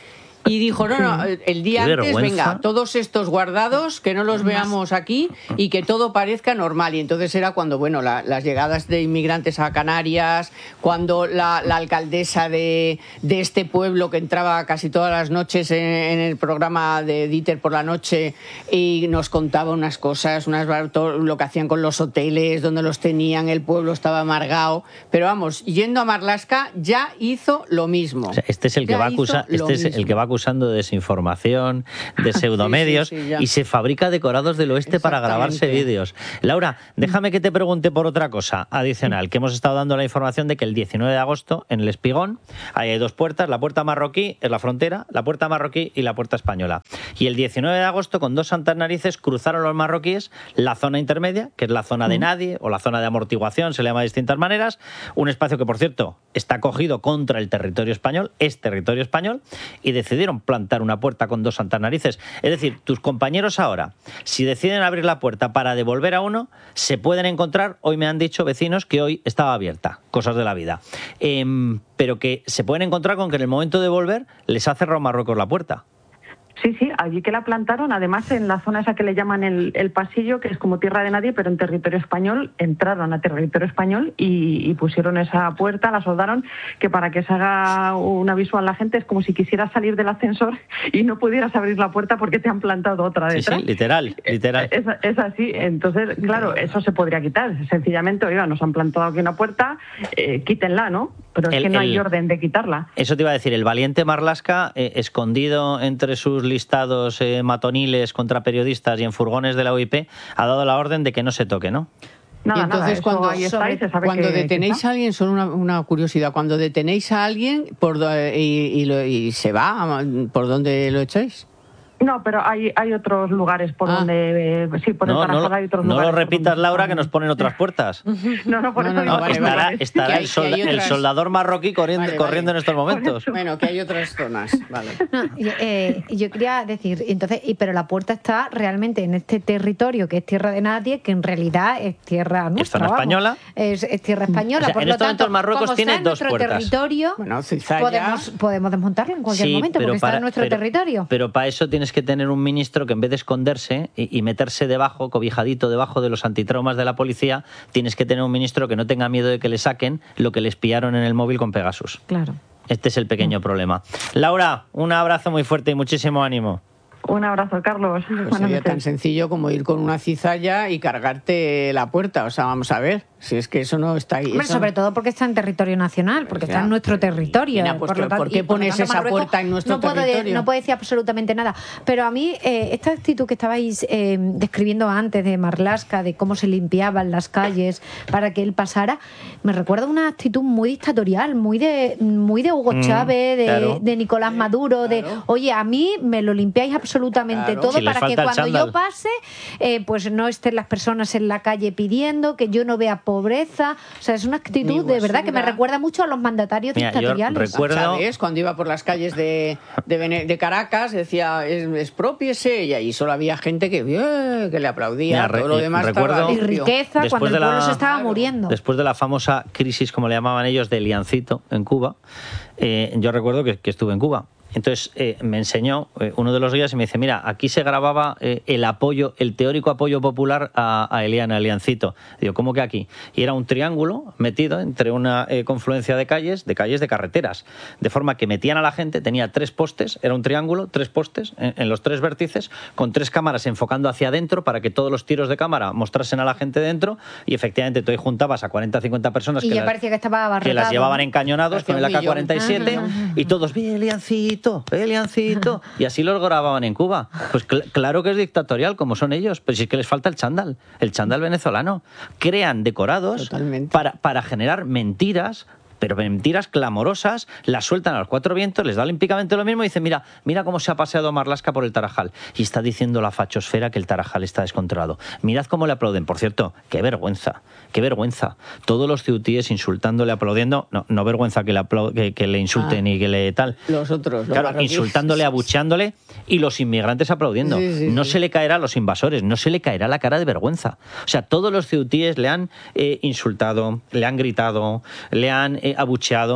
Y dijo, no, no, el día Qué antes, vergüenza. venga, todos estos guardados, que no los veamos aquí y que todo parezca normal. Y entonces era cuando, bueno, la, las llegadas de inmigrantes a Canarias, cuando la, la alcaldesa de, de este pueblo que entraba casi todas las noches en, en el programa de Dieter por la noche y nos contaba unas cosas, unas, todo lo que hacían con los hoteles, donde los tenían, el pueblo estaba amargado. Pero vamos, yendo a Marlaska ya hizo lo mismo. O sea, este es el que Ya va hizo acusa, lo este es el mismo. que va acusando de desinformación, de pseudomedios, Sí, sí, sí, ya. y se fabrica decorados del oeste para grabarse Exactamente. vídeos. Laura, déjame que te pregunte por otra cosa adicional, que hemos estado dando la información de que el diecinueve de agosto en el Espigón ahí hay dos puertas, la puerta marroquí es la frontera, la puerta marroquí y la puerta española. Y el diecinueve de agosto con dos santas narices cruzaron los marroquíes la zona intermedia, que es la zona de nadie o la zona de amortiguación, se le llama de distintas maneras, un espacio que por cierto está cogido contra el territorio español, es territorio español, y decidieron plantar una puerta con dos santas narices. Es decir, tus compañeros ahora, si deciden abrir la puerta para devolver a uno, se pueden encontrar, hoy me han dicho vecinos que hoy estaba abierta, cosas de la vida, eh, pero que se pueden encontrar con que en el momento de volver les ha cerrado Marruecos la puerta. Sí, sí, allí que la plantaron, además en la zona esa que le llaman el, el pasillo, que es como tierra de nadie, pero en territorio español, entraron a territorio español y, y pusieron esa puerta, la soldaron, que para que se haga una visual la gente es como si quisieras salir del ascensor y no pudieras abrir la puerta porque te han plantado otra Sí, detrás. sí, literal, literal. Es, es así, entonces, claro, eso se podría quitar. Sencillamente, oiga, nos han plantado aquí una puerta, eh, quítenla, ¿no? Pero es El- que no hay el- orden de quitarla. Eso te iba a decir, el valiente Marlaska, eh, escondido entre sus listados eh, matoniles contra periodistas y en furgones de la O I P, ha dado la orden de que no se toque, ¿no? Nada, y entonces nada, eso cuando, ahí está y se sabe cuando que- que detenéis está. a alguien, solo una, una curiosidad, cuando detenéis a alguien por, do- y, y lo- y se va, ¿por dónde lo echáis? No, pero hay, hay otros lugares por donde... eh, sí, por No, el no, Tarajal lo- hay otros no lugares. lo repitas, Laura, que nos ponen otras puertas. No, no, por No, eso no, digo no, que vale, hay estará lugares. estará Que hay- el, solda- que hay el otras- soldador marroquí corriendo, Vale, corriendo vale. en estos momentos. Bueno, que hay otras zonas, vale. No, y, eh, yo quería decir, entonces, y, pero la puerta está realmente en este territorio que es tierra de nadie, que en realidad es tierra nuestra. zona vamos. española. Es, es tierra española. O sea, por en lo estos tanto, momentos Marruecos como tiene está en dos nuestro puertas. territorio, Bueno, Cizalla- podemos, podemos desmontarlo en cualquier Sí, momento porque está para- en nuestro pero- territorio. Pero para eso tienes que tener un ministro que en vez de esconderse y, y meterse debajo, cobijadito debajo de los antitraumas de la policía, tienes que tener un ministro que no tenga miedo de que le saquen lo que les pillaron en el móvil con Pegasus. Claro. Este es el pequeño problema. Laura, un abrazo muy fuerte y muchísimo ánimo. Un abrazo, Carlos. Pues Buenas sería noches. tan sencillo como ir con una cizalla y cargarte la puerta. O sea, vamos a ver, si es que eso no está ahí. Hombre, eso- sobre todo porque está en territorio nacional, porque Ya. está en nuestro territorio. Ina, pues, por lo ¿por tanto- qué y por lo pones tanto esa Marruecos puerta en nuestro no puedo de- territorio? no puede decir absolutamente nada. Pero a mí, eh, esta actitud que estabais eh, describiendo antes de Marlaska, de cómo se limpiaban las calles para que él pasara, me recuerda una actitud muy dictatorial, muy de, muy de Hugo Mm, Chávez, de, claro. de Nicolás Maduro, de, oye, a mí me lo limpiáis absolutamente Claro. todo Si les para que falta el cuando chándal. yo pase, eh, pues no estén las personas en la calle pidiendo, que yo no vea pobreza. O sea, es una actitud de verdad que me recuerda mucho a los mandatarios Mira, yo dictatoriales. recuerdo- ¿Sabes? Cuando iba por las calles de, de, Vene- de Caracas, decía, es, expropiese, y ahí solo había gente que, "Bien", que le aplaudía, Mira, re- todo lo demás recuerdo- estaba Y limpio. riqueza Después cuando el de la- pueblo se estaba muriendo. Después de la famosa crisis, como le llamaban ellos, de Liancito en Cuba, eh, yo recuerdo que, que estuve en Cuba. Entonces eh, me enseñó eh, uno de los guías y me dice, mira, aquí se grababa eh, el apoyo, el teórico apoyo popular a, a Eliana, a Liancito. Digo, ¿cómo que aquí? Y era un triángulo metido entre una eh, confluencia de calles, de calles de carreteras, de forma que metían a la gente, tenía tres postes, era un triángulo, tres postes en, en los tres vértices, con tres cámaras enfocando hacia adentro para que todos los tiros de cámara mostrasen a la gente dentro, y efectivamente tú ahí juntabas a cuarenta, cincuenta personas Y que ya las- parecía que estaba que abarrotado. las llevaban encañonados Parecía con el un millón. A K cuarenta y siete Ajá. y todos, bien, Liancito, bien, Liancito, y así los grababan en Cuba. Pues cl- claro que es dictatorial, como son ellos, pero si es que les falta el chándal, el chándal venezolano. Crean decorados para, para generar mentiras, pero mentiras clamorosas, las sueltan a los cuatro vientos, les da olímpicamente lo mismo y dicen, mira, mira cómo se ha paseado Marlaska por el Tarajal. Y está diciendo la fachosfera que el Tarajal está descontrolado. Mirad cómo le aplauden. Por cierto, qué vergüenza, qué vergüenza. Todos los ceutíes insultándole, aplaudiendo, no, no vergüenza que le, aplau- que, que le insulten Ah. y que le tal. Los otros, los Claro, marroquíes. insultándole, abucheándole y los inmigrantes aplaudiendo. Sí, sí, no sí. se le caerá a los invasores, no se le caerá la cara de vergüenza. O sea, todos los ceutíes le han eh, insultado, le han gritado, le han eh, abucheado.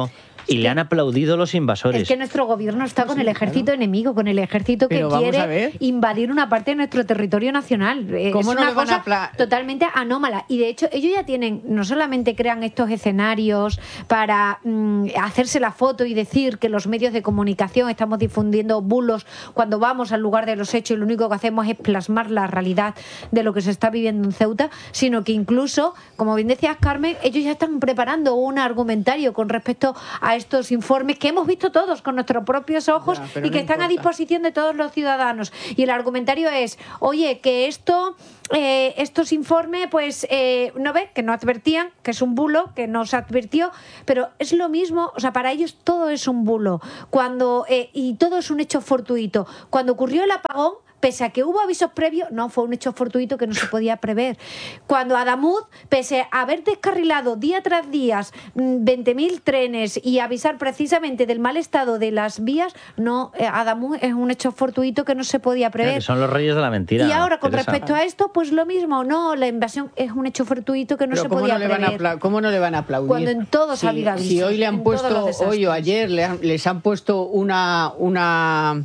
y le han aplaudido los invasores. Es que nuestro gobierno está con el ejército enemigo, con el ejército que quiere invadir una parte de nuestro territorio nacional. ¿Cómo es no una le van cosa a pla- totalmente anómala. Y de hecho, ellos ya tienen, no solamente crean estos escenarios para mm, hacerse la foto y decir que los medios de comunicación estamos difundiendo bulos cuando vamos al lugar de los hechos y lo único que hacemos es plasmar la realidad de lo que se está viviendo en Ceuta, sino que incluso, como bien decías, Carmen, ellos ya están preparando un argumentario con respecto a estos informes que hemos visto todos con nuestros propios ojos Ya, y pero que no están a importa. disposición de todos los ciudadanos. Y el argumentario es, oye, que esto, eh, estos informes, pues, eh, ¿no ves? Que no advertían, que es un bulo, que no se advirtió, pero es lo mismo, o sea, para ellos todo es un bulo. Cuando, eh, y todo es un hecho fortuito. Cuando ocurrió el apagón, pese a que hubo avisos previos, no, fue un hecho fortuito que no se podía prever. Cuando Adamuz, pese a haber descarrilado día tras día veinte mil trenes y avisar precisamente del mal estado de las vías, no, eh, Adamuz es un hecho fortuito que no se podía prever. Claro, que son los reyes de la mentira. Y ahora, con Teresa. respecto a esto, pues lo mismo, no, la invasión es un hecho fortuito que no Pero se ¿cómo podía no le van a prever. apla- ¿Cómo no le van a aplaudir? Cuando en todos si, ha habido avisos, si hoy le han en todos los puesto, desastres. hoy o ayer le han- les han puesto una... una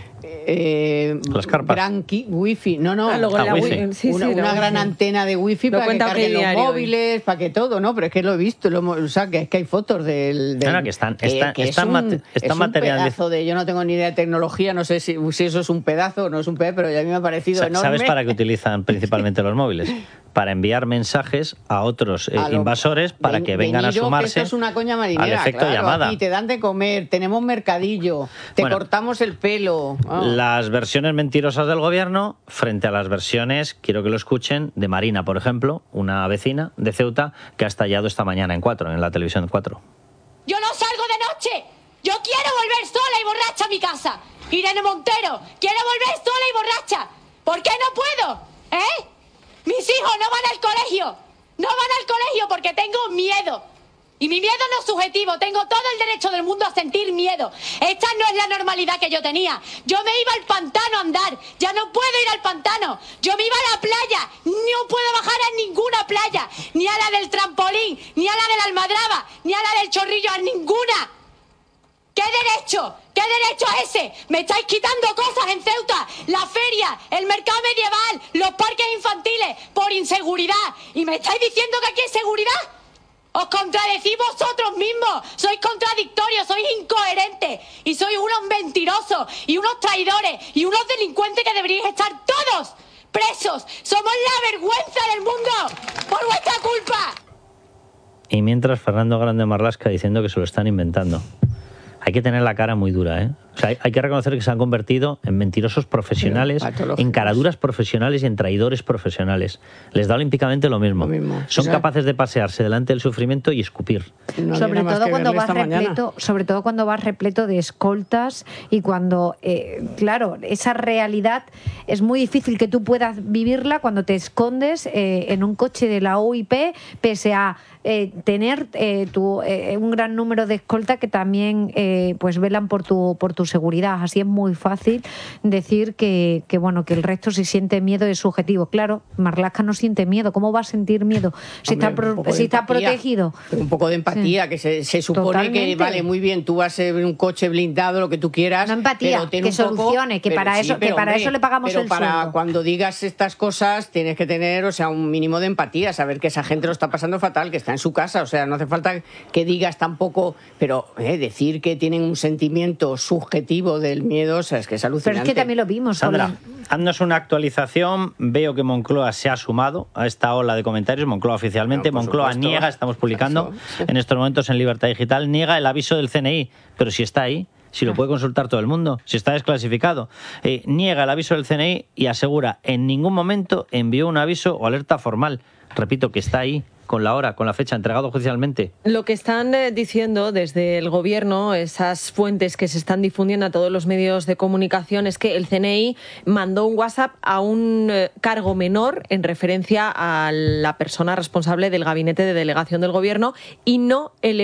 eh, Las carpas. gran ki- wifi, no, no, Ah, luego la wifi. Sí, una, sí, una la gran wifi. antena de wifi Lo para que cuenta carguen los Diario hoy. móviles, para que todo, ¿no? Pero es que lo he visto, lo hemos- o sea, que es que hay fotos del... del No, no, que están- que- están- que es están un- mate- están es un materializ- pedazo de... Yo no tengo ni idea de tecnología, no sé si, si eso es un pedazo o no es un pedazo, pero a mí me ha parecido Sa- enorme. ¿Sabes para qué utilizan principalmente los móviles? Para enviar mensajes a otros eh, A lo- invasores para Ven- que vengan venido, a que sumarse esto es una coña marinera, al efecto claro, llamada. aquí te dan de comer, tenemos mercadillo, te Bueno. cortamos el pelo. Ah. Las versiones mentirosas del gobierno frente a las versiones, quiero que lo escuchen, de Marina, por ejemplo, una vecina de Ceuta que ha estallado esta mañana en cuatro, en la televisión cuatro. Yo no salgo de noche. Yo quiero volver sola y borracha a mi casa. Irene Montero, quiero volver sola y borracha. ¿Por qué no puedo? ¿Eh? Mis hijos no van al colegio. No van al colegio porque tengo miedo. Y mi miedo no es subjetivo. Tengo todo el derecho del mundo a sentir miedo. Esta no es la normalidad que yo tenía. Yo me iba al pantano a andar. Ya no puedo ir al pantano. Yo me iba a la playa. No puedo bajar a ninguna playa. Ni a la del trampolín, ni a la de la Almadraba, ni a la del Chorrillo, a ninguna. ¿Qué derecho? ¿Qué derecho es ese? Me estáis quitando cosas en Ceuta. La feria, el mercado medieval, los parques infantiles, por inseguridad. ¿Y me estáis diciendo que aquí hay seguridad? Os contradecís vosotros mismos. Sois contradictorios, sois incoherentes. Y sois unos mentirosos, y unos traidores, y unos delincuentes que deberíais estar todos presos. Somos la vergüenza del mundo por vuestra culpa. Y mientras Fernando Grande Marlaska diciendo que se lo están inventando. Hay que tener la cara muy dura, ¿eh? O sea, hay, hay que reconocer que se han convertido en mentirosos profesionales, en caraduras profesionales y en traidores profesionales. Les da olímpicamente lo mismo. Lo mismo. Son O sea, capaces de pasearse delante del sufrimiento y escupir. No había sobre nada más todo que cuando verle vas esta mañana. repleto, sobre todo cuando vas repleto de escoltas y cuando, eh, claro, esa realidad es muy difícil que tú puedas vivirla cuando te escondes eh, en un coche de la U I P, pese a eh, tener eh, tu, eh, un gran número de escoltas que también eh, pues velan por tu por tu seguridad. Así es muy fácil decir que, que bueno que el resto si siente miedo es subjetivo. Claro, Marlaska no siente miedo. ¿Cómo va a sentir miedo si Hombre, está pro- un poco de si está empatía. protegido? Un poco de empatía, Sí. que se, se supone Totalmente. que vale muy bien, tú vas en un coche blindado, lo que tú quieras. No empatía, pero ten que un poco- solucione, que pero para eso- que pero, para hombre, eso le pagamos pero el para sueldo. cuando digas estas cosas tienes que tener, o sea, un mínimo de empatía, saber que esa gente lo está pasando fatal, que está en su casa, o sea, no hace falta que digas tampoco, pero eh, decir que tienen un sentimiento subjetivo del miedo, o sea, es que es alucinante. Pero es que también lo vimos. Sandra, Oli. haznos una actualización. Veo que Moncloa se ha sumado a esta ola de comentarios. Moncloa oficialmente. No, por Moncloa supuesto. niega, estamos publicando Eso. en estos momentos en Libertad Digital, niega el aviso del C N I. Pero si está ahí, si lo puede consultar todo el mundo, si está desclasificado. Eh, niega el aviso del C N I y asegura en ningún momento envió un aviso o alerta formal. Repito, que está ahí, con la hora, con la fecha, entregado oficialmente. Lo que están eh, diciendo desde el gobierno, esas fuentes que se están difundiendo a todos los medios de comunicación, es que el C N I mandó un WhatsApp a un eh, cargo menor en referencia a la persona responsable del gabinete de delegación del gobierno y no elevó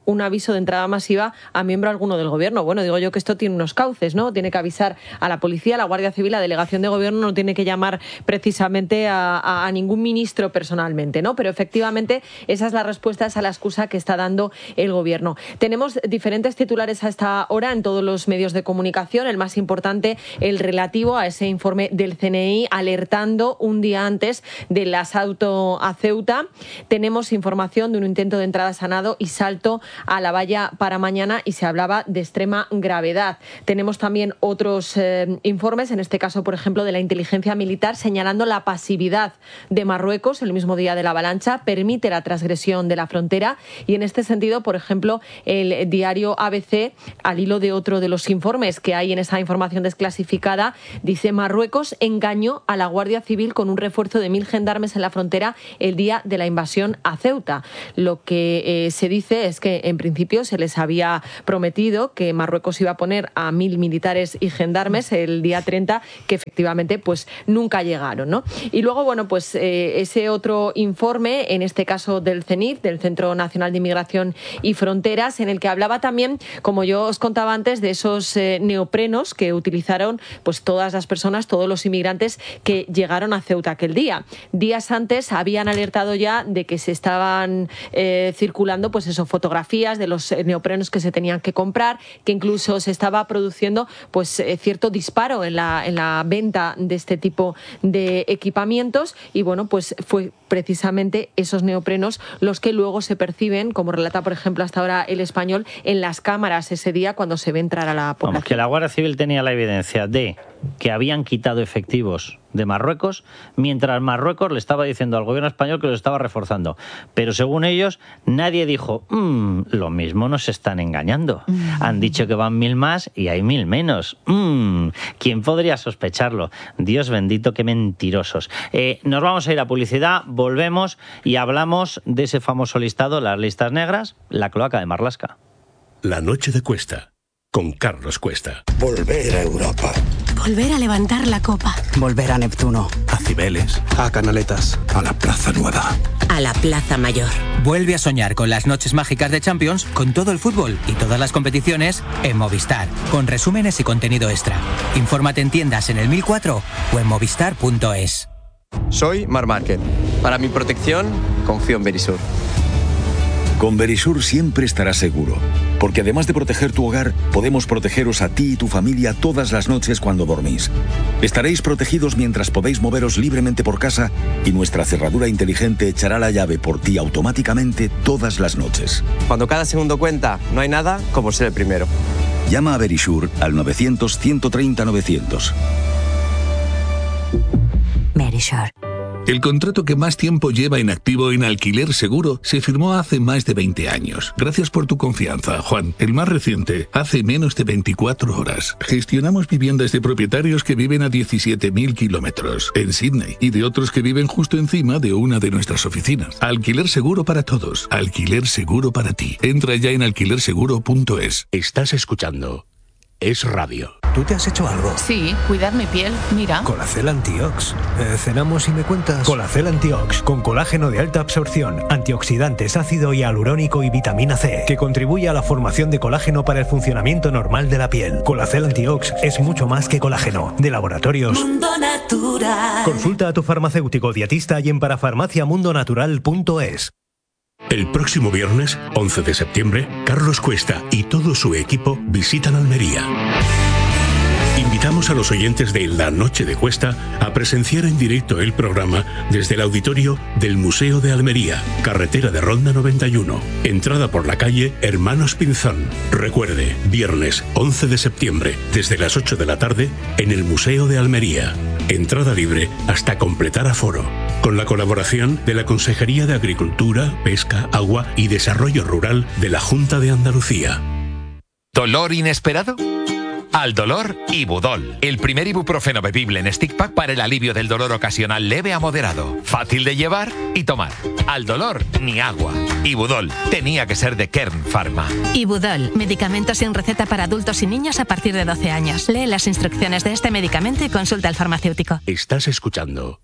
un aviso de entrada masiva a miembro alguno del gobierno. Bueno, digo yo que esto tiene unos cauces, ¿no? Tiene que avisar a la policía, a la Guardia Civil, a la delegación de gobierno, no tiene que llamar precisamente a, a, a ningún ministro personalmente, ¿no? Pero efectivamente esa es la respuesta, esa es la excusa que está dando el gobierno. Tenemos diferentes titulares a esta hora en todos los medios de comunicación. El más importante, el relativo a ese informe del C N I alertando un día antes del asalto a Ceuta. Tenemos información de un intento de entrada sanado y salto a la valla para mañana y se hablaba de extrema gravedad. Tenemos también otros eh, informes, en este caso, por ejemplo, de la inteligencia militar, señalando la pasividad de Marruecos el mismo día de la avalancha, permite la transgresión de la frontera y en este sentido, por ejemplo, el diario A B C, al hilo de otro de los informes que hay en esa información desclasificada, dice: Marruecos engañó a la Guardia Civil con un refuerzo de mil gendarmes en la frontera el día de la invasión a Ceuta. Lo que eh, se dice es que en principio se les había prometido que Marruecos iba a poner a mil militares y gendarmes el día treinta, que efectivamente pues nunca llegaron, ¿no? Y luego, bueno, pues eh, ese otro informe, en este caso del C N I F, del Centro Nacional de Inmigración y Fronteras, en el que hablaba también, como yo os contaba antes, de esos eh, neoprenos que utilizaron pues todas las personas, todos los inmigrantes que llegaron a Ceuta aquel día. Días antes habían alertado ya de que se estaban eh, circulando pues eso, fotografías de los neoprenos que se tenían que comprar, que incluso se estaba produciendo pues eh, cierto disparo en la, en la venta de este tipo de equipamientos y bueno, pues fue precisamente esos neoprenos los que luego se perciben, como relata por ejemplo hasta ahora El Español, en las cámaras ese día cuando se ve entrar a la población. Vamos, que la Guardia Civil tenía la evidencia de que habían quitado efectivos de Marruecos, mientras Marruecos le estaba diciendo al gobierno español que lo estaba reforzando. Pero según ellos, nadie dijo, mmm, lo mismo nos están engañando. Mm. Han dicho que van mil más y hay mil menos. Mmm, ¿quién podría sospecharlo? Dios bendito, qué mentirosos. Eh, nos vamos a ir a publicidad, volvemos y hablamos de ese famoso listado, las listas negras, la cloaca de Marlaska. La noche de Cuesta, con Carlos Cuesta. Volver a Europa. Volver a levantar la copa. Volver a Neptuno. A Cibeles. A Canaletas. A la Plaza Nueva. A la Plaza Mayor. Vuelve a soñar con las noches mágicas de Champions, con todo el fútbol y todas las competiciones en Movistar, con resúmenes y contenido extra. Infórmate en tiendas en el mil cuatro o en movistar punto es. Soy Mar Márquez. Para mi protección, confío en Verisur. Con Verisur siempre estarás seguro, porque además de proteger tu hogar, podemos protegeros a ti y tu familia todas las noches cuando dormís. Estaréis protegidos mientras podéis moveros libremente por casa y nuestra cerradura inteligente echará la llave por ti automáticamente todas las noches. Cuando cada segundo cuenta, no hay nada como ser el primero. Llama a Verisur al novecientos, ciento treinta, novecientos. Verisur. El contrato que más tiempo lleva en activo en Alquiler Seguro se firmó hace más de veinte años. Gracias por tu confianza, Juan. El más reciente, hace menos de veinticuatro horas. Gestionamos viviendas de propietarios que viven a diecisiete mil kilómetros en Sydney y de otros que viven justo encima de una de nuestras oficinas. Alquiler Seguro para todos. Alquiler Seguro para ti. Entra ya en alquiler seguro punto es. Estás escuchando Es Radio. ¿Tú te has hecho algo? Sí, cuidar mi piel, mira. Colacel Antiox. Eh, cenamos y me cuentas. Colacel Antiox, con colágeno de alta absorción, antioxidantes, ácido hialurónico y vitamina C, que contribuye a la formación de colágeno para el funcionamiento normal de la piel. Colacel Antiox es mucho más que colágeno. De laboratorios Mundo Natural. Consulta a tu farmacéutico dietista y en parafarmacia mundo natural punto es. El próximo viernes, once de septiembre, Carlos Cuesta y todo su equipo visitan Almería. Invitamos a los oyentes de La Noche de Cuesta a presenciar en directo el programa desde el auditorio del Museo de Almería, carretera de Ronda noventa y uno, entrada por la calle Hermanos Pinzón. Recuerde, viernes once de septiembre, desde las ocho de la tarde, en el Museo de Almería. Entrada libre hasta completar aforo. Con la colaboración de la Consejería de Agricultura, Pesca, Agua y Desarrollo Rural de la Junta de Andalucía. ¿Dolor inesperado? Al dolor, Ibudol, el primer ibuprofeno bebible en stick pack para el alivio del dolor ocasional leve a moderado. Fácil de llevar y tomar. Al dolor, ni agua. Ibudol, tenía que ser de Kern Pharma. Ibudol, medicamento sin receta para adultos y niños a partir de doce años. Lee las instrucciones de este medicamento y consulta al farmacéutico. Estás escuchando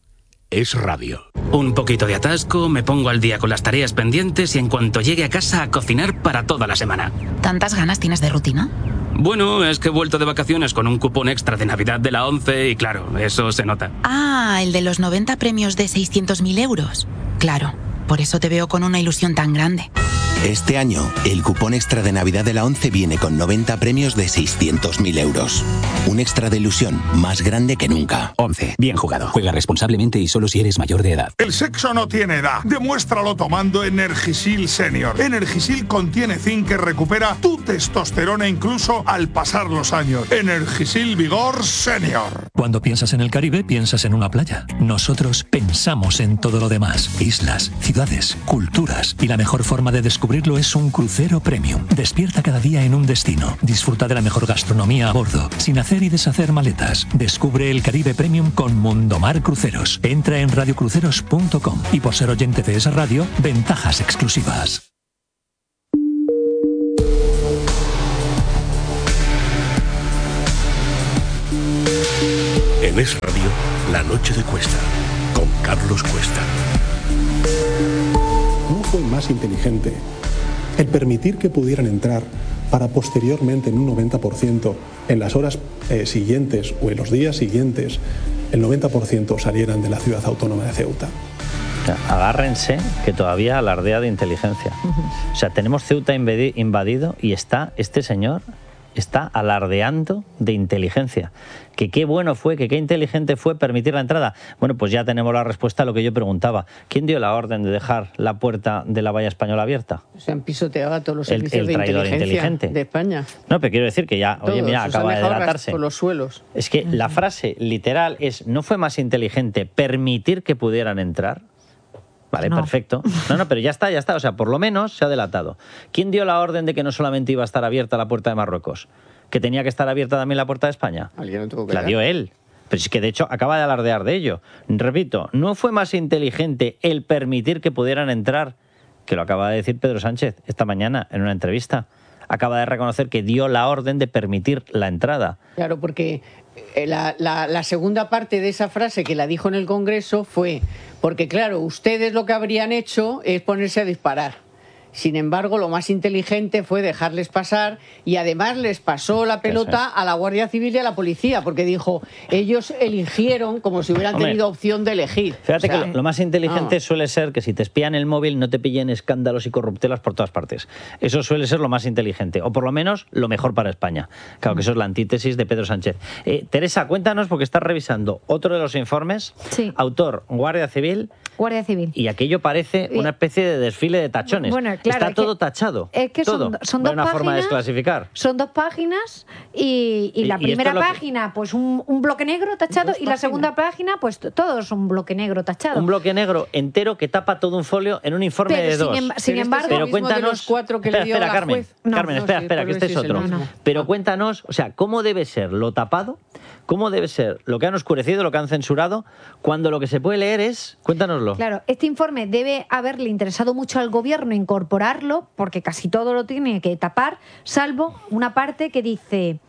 Es Radio. Un poquito de atasco, me pongo al día con las tareas pendientes y en cuanto llegue a casa a cocinar para toda la semana. ¿Tantas ganas tienes de rutina? Bueno, es que he vuelto de vacaciones con un cupón extra de Navidad de la ONCE y claro, eso se nota. Ah, el de los noventa premios de seiscientos mil euros. Claro, por eso te veo con una ilusión tan grande. Este año, el cupón extra de Navidad de la ONCE viene con noventa premios de seiscientos mil euros. Un extra de ilusión más grande que nunca. ONCE. Bien jugado. Juega responsablemente y solo si eres mayor de edad. El sexo no tiene edad. Demuéstralo tomando Energisil Senior. Energisil contiene zinc que recupera tu testosterona incluso al pasar los años. Energisil Vigor Senior. Cuando piensas en el Caribe, piensas en una playa. Nosotros pensamos en todo lo demás. Islas, ciudades, culturas. Y la mejor forma de descubrir es un crucero premium. Despierta cada día en un destino. Disfruta de la mejor gastronomía a bordo, sin hacer y deshacer maletas. Descubre el Caribe Premium con Mundomar Cruceros. Entra en radio cruceros punto com y por ser oyente de esa radio, ventajas exclusivas. En Es Radio, La Noche de Cuesta, con Carlos Cuesta. No fue más inteligente el permitir que pudieran entrar para posteriormente en un noventa por ciento en las horas eh, siguientes o en los días siguientes el noventa por ciento salieran de la ciudad autónoma de Ceuta. Agárrense que todavía alardea de inteligencia. O sea, tenemos Ceuta invadido y está este señor está alardeando de inteligencia. Que qué bueno fue, que qué inteligente fue permitir la entrada. Bueno, pues ya tenemos la respuesta a lo que yo preguntaba. ¿Quién dio la orden de dejar la puerta de la valla española abierta? Se han pisoteado a todos los El- servicios el de traidor inteligencia inteligente. de España. No, pero quiero decir que ya, oye, Todos, mira, se han acaba de dejado delatarse. por los suelos. Es que la frase literal es, ¿no fue más inteligente permitir que pudieran entrar? Vale, No. perfecto. No, no, pero ya está, ya está. O sea, por lo menos se ha delatado. ¿Quién dio la orden de que no solamente iba a estar abierta la puerta de Marruecos? ¿Que tenía que estar abierta también la puerta de España? Alguien lo tuvo que La dar. dio él. Pero es que de hecho acaba de alardear de ello. Repito, ¿no fue más inteligente el permitir que pudieran entrar? Que lo acaba de decir Pedro Sánchez esta mañana en una entrevista. Acaba de reconocer que dio la orden de permitir la entrada. Claro, porque eh, la, la- la segunda parte de esa frase que la dijo en el Congreso fue, porque claro, ustedes lo que habrían hecho es ponerse a disparar. Sin embargo, lo más inteligente fue dejarles pasar y además les pasó la pelota a la Guardia Civil y a la policía, porque dijo, ellos eligieron como si hubieran Hombre, tenido opción de elegir. Fíjate O sea, que lo, lo más inteligente ah. suele ser que si te espían el móvil no te pillen escándalos y corruptelas por todas partes. Eso suele ser lo más inteligente, o por lo menos lo mejor para España. Claro que eso es la antítesis de Pedro Sánchez. Eh, Teresa, cuéntanos, porque estás revisando otro de los informes. Sí. Autor, Guardia Civil, Guardia Civil. y aquello parece una especie de desfile de tachones. Bueno, claro, Está es que- todo tachado. es que son- todo. son No dos hay una forma de páginas. desclasificar. Son dos páginas y, y Y- la y esto primera es lo que- página, pues un, un bloque negro tachado y la segunda página, pues t- todo es un bloque negro tachado. Un bloque negro entero que tapa todo un folio en un informe Pero de sin dos. em- sin Pero este embargo- es el Pero mismo de cuéntanos. los cuatro que le espera, dio espera, la Carmen. juez. No, Carmen, no, espera, sí, espera, tal que vez este es sí es el otro. mismo. Pero cuéntanos, o sea, ¿cómo debe ser lo tapado? ¿Cómo debe ser lo que han oscurecido, lo que han censurado, cuando lo que se puede leer es. Cuéntanoslo. Claro, este informe debe haberle interesado mucho al gobierno incorporarlo, porque casi todo lo tiene que tapar, salvo una parte que dice,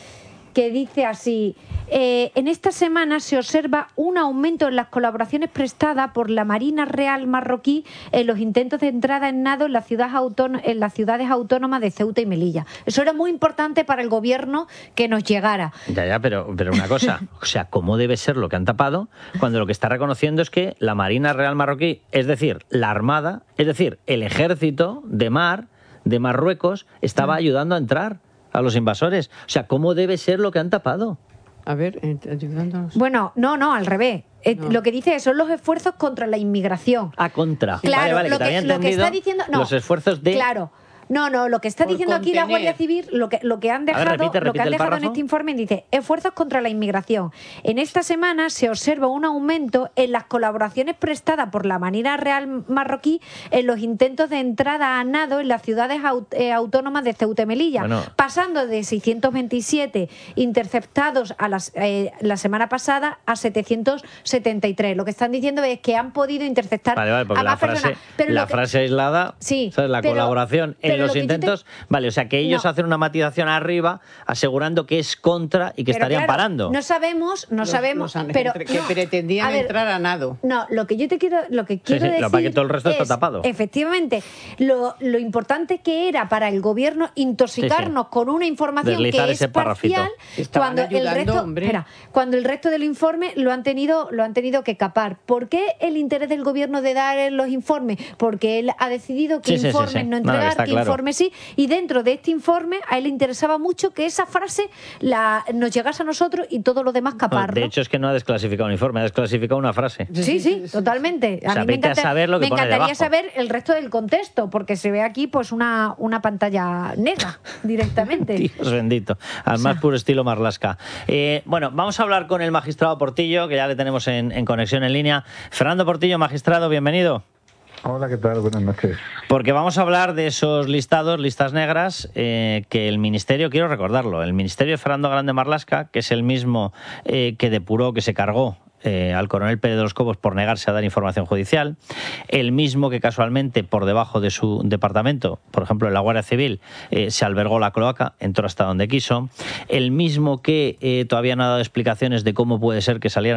que dice así. eh, en esta semana se observa un aumento en las colaboraciones prestadas por la Marina Real marroquí en los intentos de entrada en nado en, la ciudad autóno- en las ciudades autónomas de Ceuta y Melilla. Eso era muy importante para el gobierno que nos llegara. Ya, ya, pero, pero una cosa, o sea, ¿cómo debe ser lo que han tapado cuando lo que está reconociendo es que la Marina Real marroquí, es decir, la Armada, es decir, el ejército de mar de Marruecos, estaba ayudando a entrar a los invasores? O sea, ¿cómo debe ser lo que han tapado? A ver, eh, ayudándonos. Bueno, no, no, al revés. Eh, Lo que dice son los esfuerzos contra la inmigración. A contra. Claro, vale, vale, lo que te que- había lo que entendido está diciendo- no, los esfuerzos de... Claro. No, no, lo que está Por diciendo aquí la contener. Guardia Civil, lo que, lo que han ver, dejado, repite, lo que repite han el dejado en párrafo. este informe dice, esfuerzos contra la inmigración. En esta semana se observa un aumento en las colaboraciones prestadas por la Marina Real marroquí en los intentos de entrada a nado en las ciudades au- eh, autónomas de Ceuta y Melilla, Bueno. pasando de seiscientos veintisiete interceptados a las, eh, la semana pasada a setecientos setenta y tres. Lo que están diciendo es que han podido interceptar Vale, vale, porque a la más frase, personas. Pero la lo que- frase aislada, Sí, ¿sabes? La pero- colaboración en pero en los intentos, te... vale, o sea que ellos no. hacen una matización arriba asegurando que es contra y que pero estarían claro, parando. No sabemos, no los, sabemos, los pero que no, pretendían a ver, entrar a nado. No, lo que yo te quiero, lo que quiero sí, sí, decir lo para que todo el resto es, está tapado. Efectivamente, lo, lo importante que era para el gobierno intoxicarnos sí, sí. con una información Deslizar que es parcial cuando el resto, espera, cuando el resto del informe lo han tenido, lo han tenido que capar. ¿Por qué el interés del gobierno de dar los informes? Porque él ha decidido que sí, informes sí, sí, sí. no entregar, no, que claro. informes sí, y dentro de este informe a él le interesaba mucho que esa frase la, nos llegase a nosotros y todo lo demás caparlo. No, de hecho es que no ha desclasificado un informe, ha desclasificado una frase. Sí, sí, totalmente. A o sea, mí me, encanta, a saber lo que me pone encantaría debajo. saber el resto del contexto, porque se ve aquí pues una, una pantalla negra directamente. Dios bendito, al más puro estilo Marlaska. Eh, bueno, vamos a hablar con el magistrado Portillo, que ya le tenemos en, en conexión en línea. Fernando Portillo, magistrado, bienvenido. Hola, ¿qué tal? Buenas noches. Porque vamos a hablar de esos listados, listas negras, eh, que el Ministerio, quiero recordarlo, el Ministerio de Fernando Grande Marlaska, que es el mismo eh, que depuró, que se cargó Eh, al coronel Pérez de los Cobos por negarse a dar información judicial, el mismo que casualmente por debajo de su departamento, por ejemplo en la Guardia Civil, eh, se albergó la cloaca, entró hasta donde quiso, el mismo que eh, todavía no ha dado explicaciones de cómo puede ser que salieran